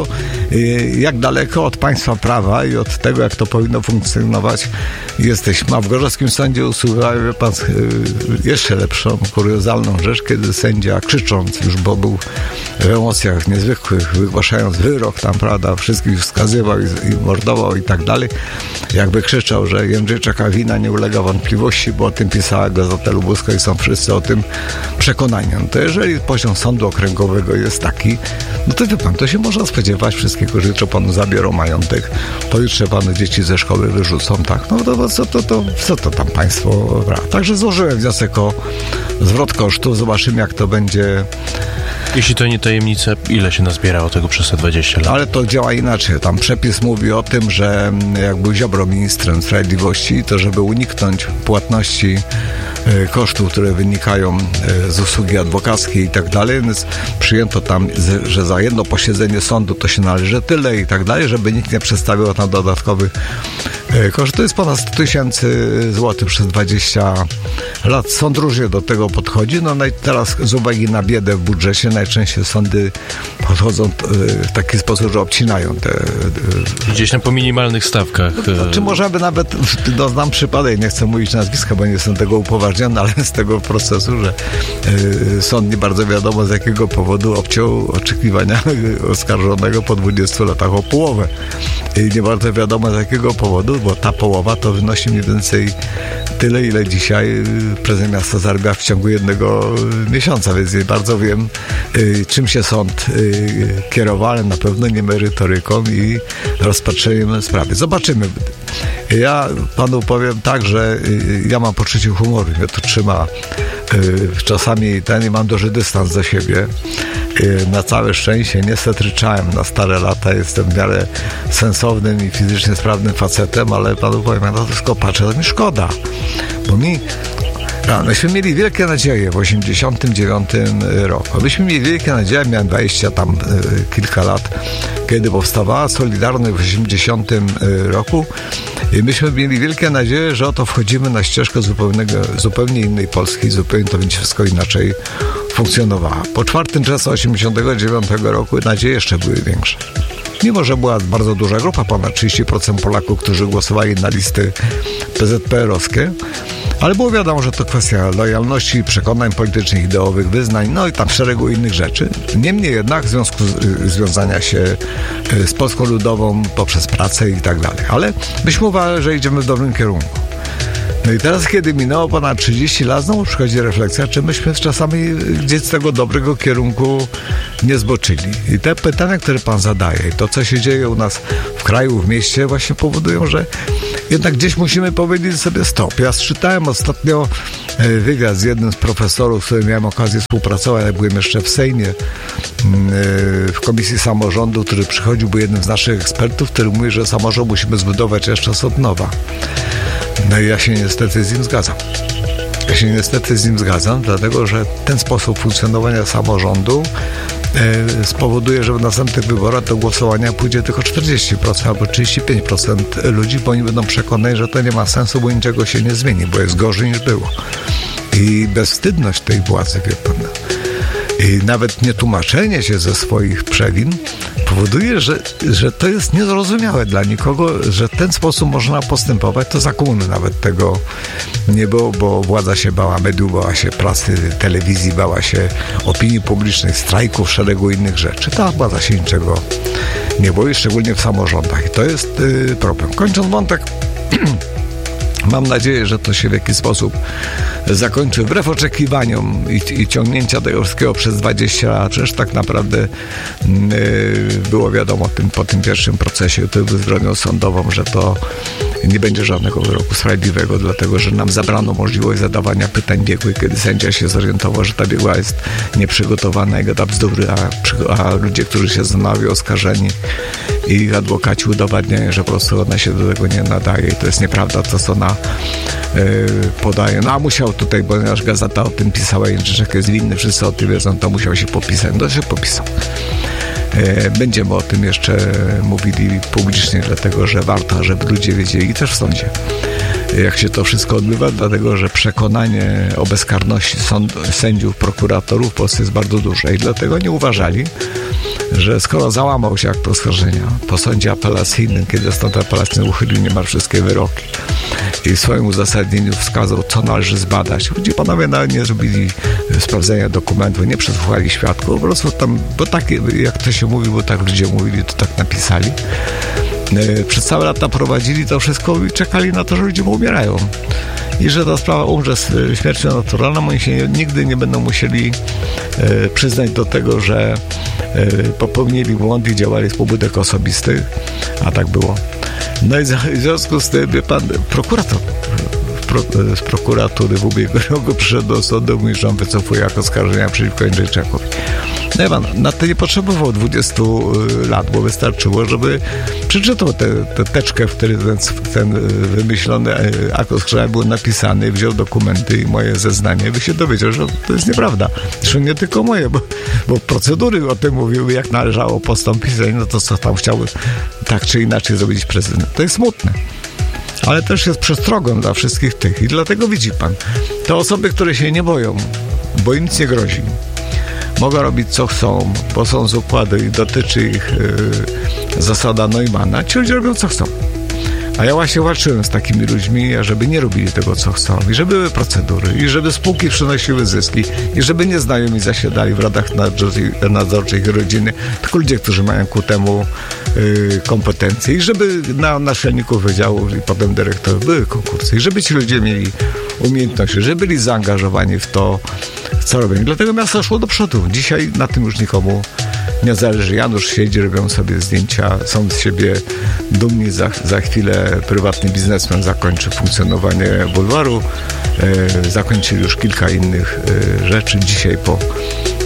jak daleko od państwa prawa i od tego, jak to powinno funkcjonować jesteśmy. A w gorzowskim sądzie usłyszałem, wie pan, jeszcze lepszą, kuriozalną rzecz, kiedy sędzia, krzycząc już, bo był w emocjach niezwykłych, wygłaszając wyrok tam, prawda, wszystkich wskazywał i mordował i tak dalej, jakby krzyczał, że Jędrzejczaka wina nie ulega wątpliwości, bo o tym pisała Gazeta Lubuska i są wszyscy o tym przekonani. No to jeżeli poziom sądu okręgowego jest taki, no to wie pan, to się można spodziewać wszystkiego, że jutro panu zabiorą majątek, pojutrze panu dzieci ze szkoły wyrzucą, tak, no to co to tam państwo bra. Także złożyłem wniosek o zwrot kosztów, zobaczymy, jak to będzie. Jeśli to nie tajemnica, ile się nazbierało tego przez te 20 lat? Ale to działa inaczej. Tam przepis mówi o tym, że jak był Ziobro ministrem sprawiedliwości, to żeby uniknąć płatności kosztów, które wynikają z usługi adwokackiej i tak dalej, więc przyjęto tam, że za jedno posiedzenie sądu to się należy tyle i tak dalej, żeby nikt nie przedstawiał tam dodatkowych kosztów. To jest ponad 100 000 złotych przez 20 lat. Sąd różnie do tego podchodzi. No teraz z uwagi na biedę w budżecie najczęściej sądy podchodzą w taki sposób, że obcinają te... Gdzieś tam po minimalnych stawkach. Czy możemy nawet, znam przypadek, nie chcę mówić nazwiska, bo nie jestem tego upoważniony, ale z tego procesu, że sąd nie bardzo wiadomo z jakiego powodu obciął oczekiwania oskarżonego po 20 latach o połowę. I nie bardzo wiadomo z jakiego powodu, bo ta połowa to wynosi mniej więcej tyle, ile dzisiaj prezydent miasta zarabia w ciągu jednego miesiąca, więc nie bardzo wiem, czym się sąd kierował, ale na pewno nie merytoryką i rozpatrzeniem sprawy. Zobaczymy. Ja panu powiem tak, że ja mam poczucie humoru, mnie to trzyma czasami i mam duży dystans do siebie. Na całe szczęście nie setryczałem na stare lata, jestem w miarę sensownym i fizycznie sprawnym facetem, ale panu powiem, ja na to wszystko patrzę, to mi szkoda, bo mi Myśmy mieli wielkie nadzieje w 1989 roku. Myśmy mieli wielkie nadzieje, miałem 20 tam kilka lat, kiedy powstawała Solidarność w 1980 roku. I myśmy mieli wielkie nadzieje, że oto wchodzimy na ścieżkę zupełnie innej Polski, zupełnie to będzie wszystko inaczej funkcjonowała. Po 4 czerwca 1989 roku nadzieje jeszcze były większe. Mimo że była bardzo duża grupa, ponad 30% Polaków, którzy głosowali na listy PZPR-owskie, ale było wiadomo, że to kwestia lojalności, przekonań politycznych, ideowych, wyznań, no i tam szeregu innych rzeczy. Niemniej jednak w związku związania się z Polską Ludową poprzez pracę i tak dalej. Ale myśmy uważali, że idziemy w dobrym kierunku. No i teraz, kiedy minęło ponad 30 lat, znowu przychodzi refleksja, czy myśmy czasami gdzieś z tego dobrego kierunku nie zboczyli. I te pytania, które pan zadaje, to co się dzieje u nas w kraju, w mieście, właśnie powodują, że jednak gdzieś musimy powiedzieć sobie stop. Ja czytałem ostatnio wywiad z jednym z profesorów, z którym miałem okazję współpracować, jak byłem jeszcze w Sejmie, w Komisji Samorządu, który przychodził, był jednym z naszych ekspertów, który mówi, że samorząd musimy zbudować jeszcze od nowa. No i ja się niestety z nim zgadzam. Dlatego że ten sposób funkcjonowania samorządu spowoduje, że w następnych wyborach do głosowania pójdzie tylko 40% albo 35% ludzi, bo oni będą przekonani, że to nie ma sensu, bo niczego się nie zmieni, bo jest gorzej niż było. I bezwstydność tej władzy, wie pan, i nawet nietłumaczenie się ze swoich przewin powoduje, że to jest niezrozumiałe dla nikogo, że w ten sposób można postępować. To za komuny nawet tego nie było, bo władza się bała mediów, bała się prasy, telewizji, bała się opinii publicznej, strajków, szeregu innych rzeczy. Ta władza się niczego nie boi, szczególnie w samorządach. I to jest problem. Kończąc wątek, mam nadzieję, że to się w jakiś sposób zakończy wbrew oczekiwaniom i ciągnięcia tego wszystkiego przez 20 lat. Przecież tak naprawdę było wiadomo po tym pierwszym procesie, który był zbrodnią sądową, że to nie będzie żadnego wyroku sprawiedliwego, dlatego że nam zabrano możliwość zadawania pytań biegłych, kiedy sędzia się zorientował, że ta biegła jest nieprzygotowana i gada bzdury, a ludzie, którzy się znali oskarżeni i adwokaci udowadniają, że po prostu ona się do tego nie nadaje i to jest nieprawda, to co ona podaje. No a musiał tutaj, ponieważ gazeta o tym pisała, Jędrzejczyk jest winny, wszyscy o tym wiedzą, to musiał się popisać. No się popisał. Będziemy o tym jeszcze mówili publicznie, dlatego że warto, żeby ludzie wiedzieli, i też w sądzie, jak się to wszystko odbywa, dlatego że przekonanie o bezkarności sędziów, prokuratorów w Polsce jest bardzo duże i dlatego nie uważali, że skoro załamał się akt oskarżenia po sądzie apelacyjnym, kiedy sąd apelacyjny uchylił niemal wszystkie wyroki i w swoim uzasadnieniu wskazał, co należy zbadać. Ludzie panowie nawet nie zrobili sprawdzenia dokumentów, nie przesłuchali świadków, po prostu tam, bo tak, jak to się mówi, bo tak ludzie mówili, to tak napisali. Przez całe lata prowadzili to wszystko i czekali na to, że ludzie umierają. I że ta sprawa umrze śmiercią naturalną, oni się nigdy nie będą musieli przyznać do tego, że popełnili błąd i działali z pobudek osobistych, a tak było. No i w związku z tym, wie pan, prokurator z prokuratury w ubiegłym roku przyszedł do sądu, mówi, że on wycofuje jak oskarżenia przeciwko Jędrzejczykowi. No pan, na to nie potrzebował 20 lat, bo wystarczyło, żeby przeczytał tę teczkę, w której ten wymyślony akt oskarżenia był napisany, wziął dokumenty i moje zeznanie, by się dowiedział, że to jest nieprawda. Zresztą nie tylko moje, bo procedury o tym mówiły, jak należało postąpić, no to co tam chciał tak czy inaczej zrobić prezydent. To jest smutne. Ale też jest przestrogą dla wszystkich tych. I dlatego widzi pan, te osoby, które się nie boją, bo im nic nie grozi, mogą robić co chcą, bo są z układu i dotyczy ich zasada Neumana. Ci ludzie robią co chcą. A ja właśnie walczyłem z takimi ludźmi, żeby nie robili tego, co chcą. I żeby były procedury, i żeby spółki przynosiły zyski, i żeby nieznajomi zasiadali w radach nadzorczych rodziny, tylko ludzie, którzy mają ku temu kompetencje. I żeby na naczelników wydziałów i potem dyrektorów były konkursy. I żeby ci ludzie mieli umiejętności, żeby byli zaangażowani w to, co robią. Dlatego miasto szło do przodu. Dzisiaj na tym już nikomu nie zależy. Janusz siedzi, robią sobie zdjęcia, są z siebie dumni. Za chwilę prywatny biznesmen zakończy funkcjonowanie bulwaru. Zakończyli już kilka innych rzeczy. Dzisiaj po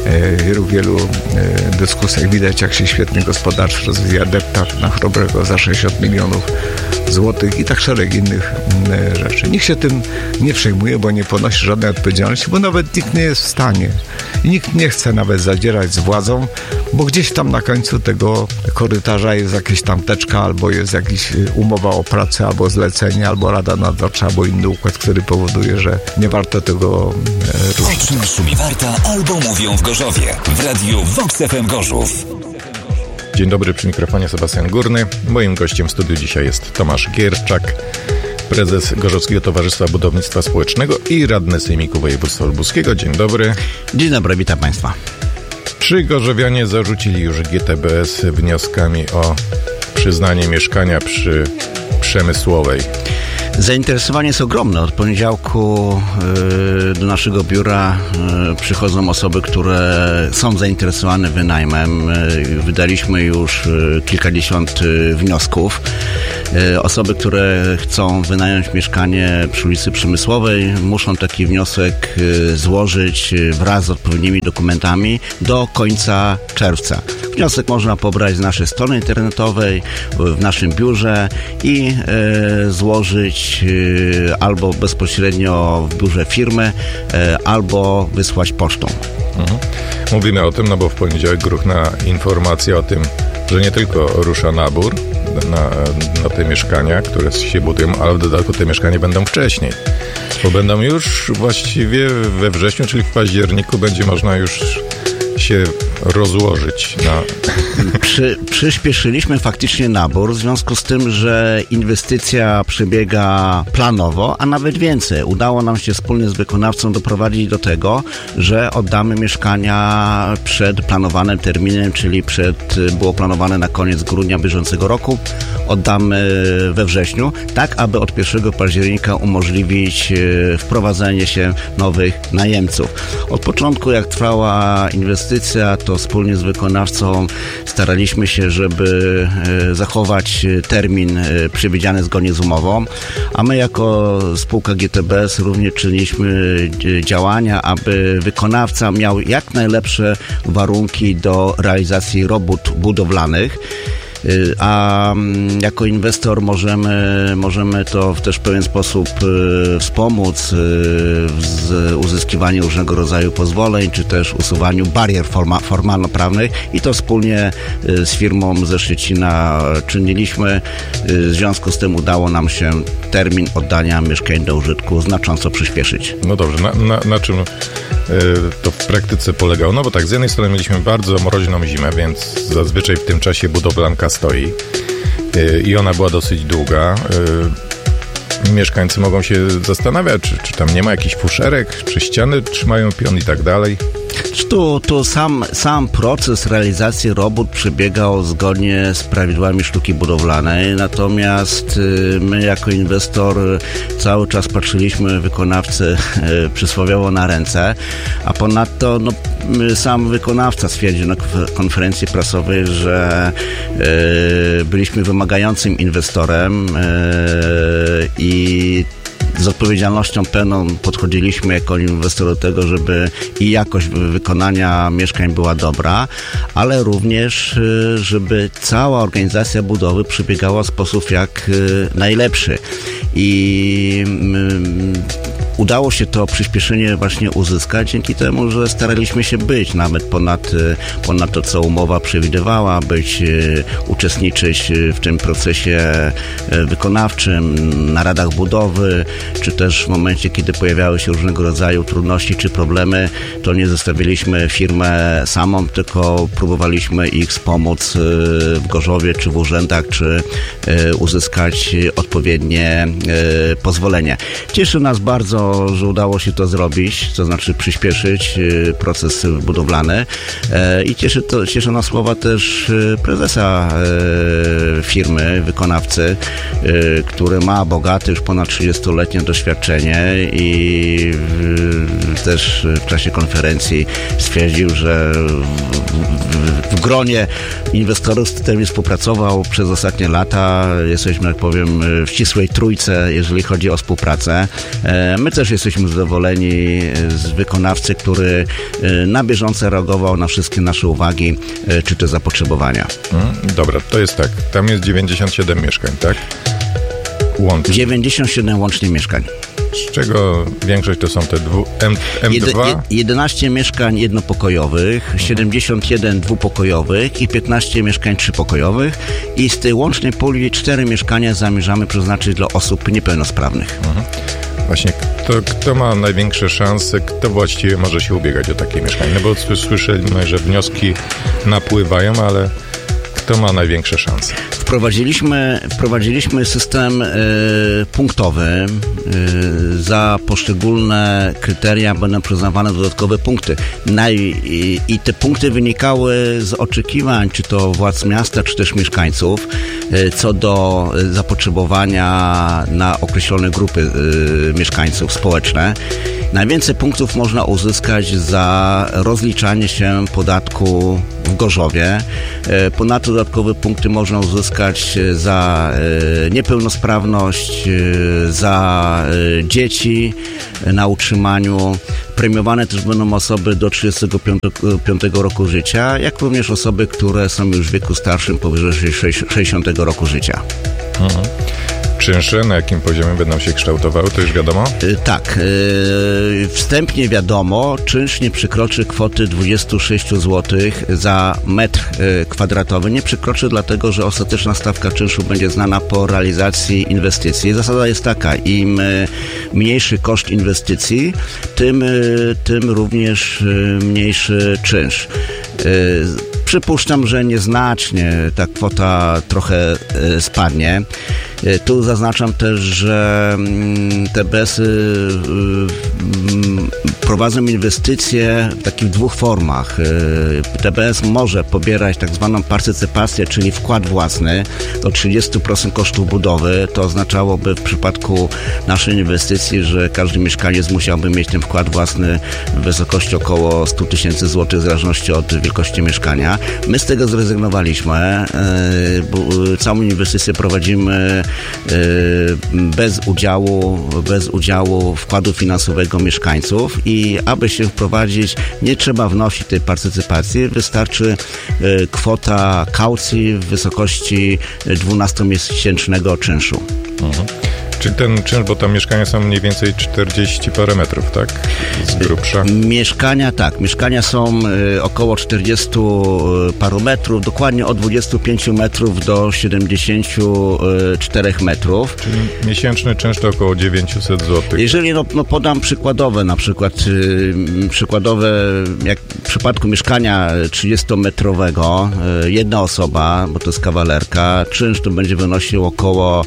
w wielu dyskusjach widać, jak się świetnie gospodarczo rozwija deptak na Chrobrego za 60 milionów złotych i tak szereg innych rzeczy. Nikt się tym nie przejmuje, bo nie ponosi żadnej odpowiedzialności, bo nawet nikt nie jest w stanie i nikt nie chce nawet zadzierać z władzą, bo gdzieś tam na końcu tego korytarza jest jakaś tam teczka, albo jest jakaś umowa o pracę, albo zlecenie, albo rada nadzorcza, albo inny układ, który powoduje, że nie warto tego ruszyć. O czym szumi warta, albo mówią w Gorzowie. W radiu Vox FM Gorzów. Dzień dobry, przy mikrofonie Sebastian Górny. Moim gościem w studiu dzisiaj jest Tomasz Gierczak, prezes Gorzowskiego Towarzystwa Budownictwa Społecznego i radny Sejmiku Województwa Lubuskiego. Dzień dobry. Dzień dobry, witam Państwa. Czy gorzowianie zarzucili już GTBS wnioskami o przyznanie mieszkania przy Przemysłowej? Zainteresowanie jest ogromne. Od poniedziałku do naszego biura przychodzą osoby, które są zainteresowane wynajmem. Wydaliśmy już kilkadziesiąt wniosków. Osoby, które chcą wynająć mieszkanie przy ulicy Przemysłowej, muszą taki wniosek złożyć wraz z odpowiednimi dokumentami do końca czerwca. Wniosek można pobrać z naszej strony internetowej, w naszym biurze i złożyć albo bezpośrednio w biurze firmy, albo wysłać pocztą. Mówimy o tym, no bo w poniedziałek gruchna informacja o tym, że nie tylko rusza nabór na te mieszkania, które się budują, ale w dodatku te mieszkania będą wcześniej. Bo będą już właściwie we wrześniu, czyli w październiku będzie można już się rozłożyć na... Przyspieszyliśmy faktycznie nabór w związku z tym, że inwestycja przebiega planowo, a nawet więcej. Udało nam się wspólnie z wykonawcą doprowadzić do tego, że oddamy mieszkania przed planowanym terminem, czyli było planowane na koniec grudnia bieżącego roku. Oddamy we wrześniu, tak aby od 1 października umożliwić wprowadzenie się nowych najemców. Od początku, jak trwała inwestycja, to wspólnie z wykonawcą staraliśmy się, żeby zachować termin przewidziany zgodnie z umową, a my jako spółka GTBS również czyniliśmy działania, aby wykonawca miał jak najlepsze warunki do realizacji robót budowlanych. A jako inwestor możemy to też w pewien sposób wspomóc w uzyskiwaniu różnego rodzaju pozwoleń, czy też usuwaniu barier formalno-prawnych i to wspólnie z firmą ze Szczecina czyniliśmy. W związku z tym udało nam się termin oddania mieszkań do użytku znacząco przyspieszyć. No dobrze, na czym to w praktyce polegało? No bo tak, z jednej strony mieliśmy bardzo mroźną zimę, więc zazwyczaj w tym czasie budowlanka stoi i ona była dosyć długa. Mieszkańcy mogą się zastanawiać, czy tam nie ma jakichś fuszerek, czy ściany trzymają pion i tak dalej. Tu sam proces realizacji robót przebiegał zgodnie z prawidłami sztuki budowlanej, natomiast my jako inwestor cały czas patrzyliśmy wykonawcy przysłowiowo na ręce, a ponadto sam wykonawca stwierdził na konferencji prasowej, że byliśmy wymagającym inwestorem i z odpowiedzialnością pełną podchodziliśmy jako inwestor do tego, żeby i jakość wykonania mieszkań była dobra, ale również, żeby cała organizacja budowy przebiegała w sposób jak najlepszy. I udało się to przyspieszenie właśnie uzyskać dzięki temu, że staraliśmy się być nawet ponad to, co umowa przewidywała, uczestniczyć w tym procesie wykonawczym, na radach budowy, czy też w momencie, kiedy pojawiały się różnego rodzaju trudności czy problemy, to nie zostawiliśmy firmę samą, tylko próbowaliśmy ich wspomóc w Gorzowie, czy w urzędach, czy uzyskać odpowiednie pozwolenie. Cieszy nas bardzo, że udało się to zrobić, to znaczy przyspieszyć proces budowlany i cieszy nas słowa też prezesa firmy, wykonawcy, który ma bogate, już ponad 30-letnie doświadczenie i też w czasie konferencji stwierdził, że w gronie inwestorów, z którymi współpracował przez ostatnie lata. Jesteśmy, jak powiem, w ścisłej trójce, jeżeli chodzi o współpracę. My też jesteśmy zadowoleni z wykonawcy, który na bieżąco reagował na wszystkie nasze uwagi, czy te zapotrzebowania. Dobra, to jest tak. Tam jest 97 mieszkań, tak? Łącznie. 97 łącznie mieszkań. Z czego większość to są te M2? 11 mieszkań jednopokojowych, 71 dwupokojowych i 15 mieszkań trzypokojowych i z tej łącznej puli 4 mieszkania zamierzamy przeznaczyć dla osób niepełnosprawnych. Właśnie, kto ma największe szanse, kto właściwie może się ubiegać o takie mieszkanie? No bo słyszeliśmy, że wnioski napływają, ale kto ma największe szanse? Wprowadziliśmy system punktowy. Za poszczególne kryteria będą przyznawane dodatkowe punkty. I te punkty wynikały z oczekiwań, czy to władz miasta, czy też mieszkańców, co do zapotrzebowania na określone grupy mieszkańców społeczne. Najwięcej punktów można uzyskać za rozliczanie się podatku w Gorzowie. Ponadto dodatkowe punkty można uzyskać za niepełnosprawność, za dzieci na utrzymaniu. Premiowane też będą osoby do 35 roku życia, jak również osoby, które są już w wieku starszym powyżej 60 roku życia. Czynsze, na jakim poziomie będą się kształtowały, to już wiadomo? Tak. Wstępnie wiadomo, czynsz nie przekroczy kwoty 26 zł za metr kwadratowy. Nie przekroczy dlatego, że ostateczna stawka czynszu będzie znana po realizacji inwestycji. Zasada jest taka, im mniejszy koszt inwestycji, tym również mniejszy czynsz. Przypuszczam, że nieznacznie ta kwota trochę spadnie. Tu zaznaczam też, że TBS-y prowadzą inwestycje w takich dwóch formach. TBS może pobierać tak zwaną partycypację, czyli wkład własny do 30% kosztów budowy. To oznaczałoby w przypadku naszej inwestycji, że każdy mieszkaniec musiałby mieć ten wkład własny w wysokości około 100 000 złotych w zależności od wielkości mieszkania. My z tego zrezygnowaliśmy, bo całą inwestycję prowadzimy bez udziału wkładu finansowego mieszkańców i aby się wprowadzić, nie trzeba wnosić tej partycypacji, wystarczy kwota kaucji w wysokości 12-miesięcznego czynszu. Czyli ten czynsz, bo tam mieszkania są mniej więcej 40 parę metrów, tak? Z grubsza. Mieszkania są około 40 paru metrów, dokładnie od 25 metrów do 74 metrów. Czyli miesięczny czynsz to około 900 zł. Jeżeli podam przykładowe, na przykład jak w przypadku mieszkania 30-metrowego, jedna osoba, bo to jest kawalerka, czynsz to będzie wynosił około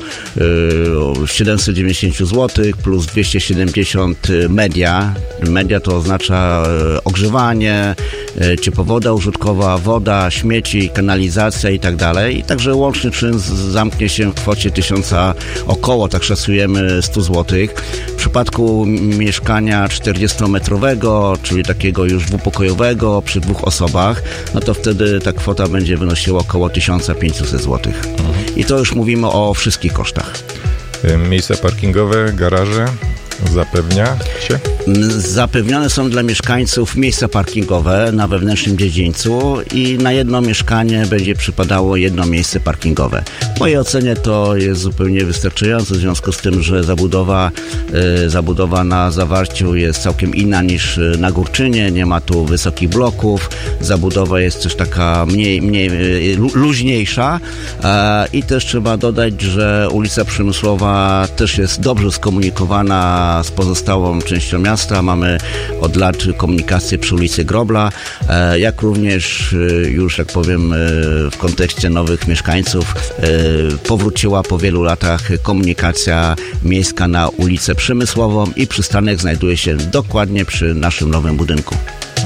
790 zł plus 270 media. Media to oznacza ogrzewanie, ciepłowoda użytkowa, woda, śmieci, kanalizacja i tak dalej. I także łączny czynsz zamknie się w kwocie 1000, około, tak szacujemy, 100 zł. W przypadku mieszkania 40-metrowego, czyli takiego już dwupokojowego przy 2 osobach, no to wtedy ta kwota będzie wynosiła około 1500 zł. I to już mówimy o wszystkich kosztach. Miejsca parkingowe, garaże zapewnia się? Zapewnione są dla mieszkańców miejsca parkingowe na wewnętrznym dziedzińcu i na jedno mieszkanie będzie przypadało jedno miejsce parkingowe. W mojej ocenie to jest zupełnie wystarczające w związku z tym, że zabudowa na Zawarciu jest całkiem inna niż na Górczynie, nie ma tu wysokich bloków, zabudowa jest też taka mniej luźniejsza i też trzeba dodać, że ulica Przemysłowa też jest dobrze skomunikowana z pozostałą częścią miasta. Mamy od lat komunikację przy ulicy Grobla, jak również już, jak powiem, w kontekście nowych mieszkańców powróciła po wielu latach komunikacja miejska na ulicę Przemysłową i przystanek znajduje się dokładnie przy naszym nowym budynku.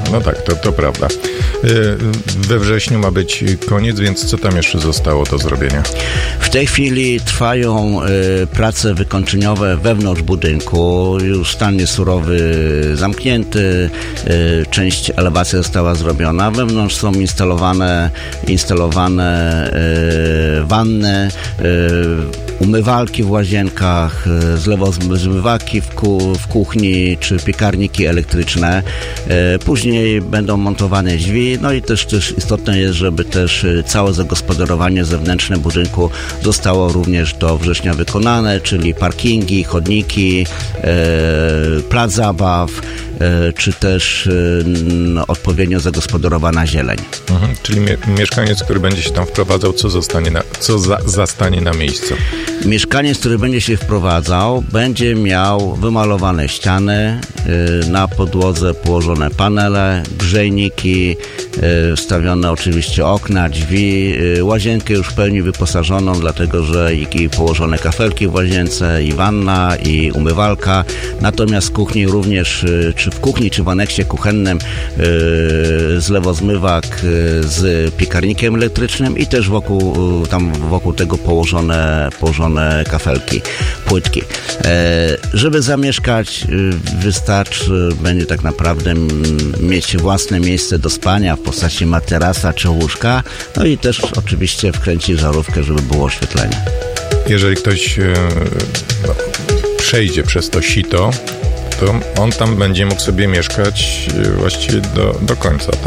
No tak, to prawda. We wrześniu ma być koniec, więc co tam jeszcze zostało do zrobienia? W tej chwili trwają prace wykończeniowe wewnątrz budynku. Już stan jest surowy zamknięty, część elewacji została zrobiona. Wewnątrz są instalowane wanny, umywalki w łazienkach, zlewozmywaki w kuchni czy piekarniki elektryczne. Później będą montowane drzwi, no i też istotne jest, żeby też całe zagospodarowanie zewnętrzne budynku zostało również do września wykonane, czyli parkingi, chodniki, plac zabaw, czy też odpowiednio zagospodarowana zieleń. Czyli mieszkaniec, który będzie się tam wprowadzał, co zastanie na miejscu? Mieszkaniec, który będzie się wprowadzał, będzie miał wymalowane ściany, na podłodze położone panele, grzejniki, wstawione oczywiście okna, drzwi, łazienkę już w pełni wyposażoną, dlatego że i położone kafelki w łazience, i wanna, i umywalka. Natomiast w kuchni również, czy w kuchni, czy w aneksie kuchennym zlewozmywak z piekarnikiem elektrycznym i też wokół tego położone kafelki, płytki. Żeby zamieszkać, wystarczy będzie tak naprawdę mieć własne miejsce do spania w postaci materasa czy łóżka, no i też oczywiście wkręcić żarówkę, żeby było oświetlenie. Jeżeli ktoś przejdzie przez to sito, to on tam będzie mógł sobie mieszkać właściwie do końca, tak?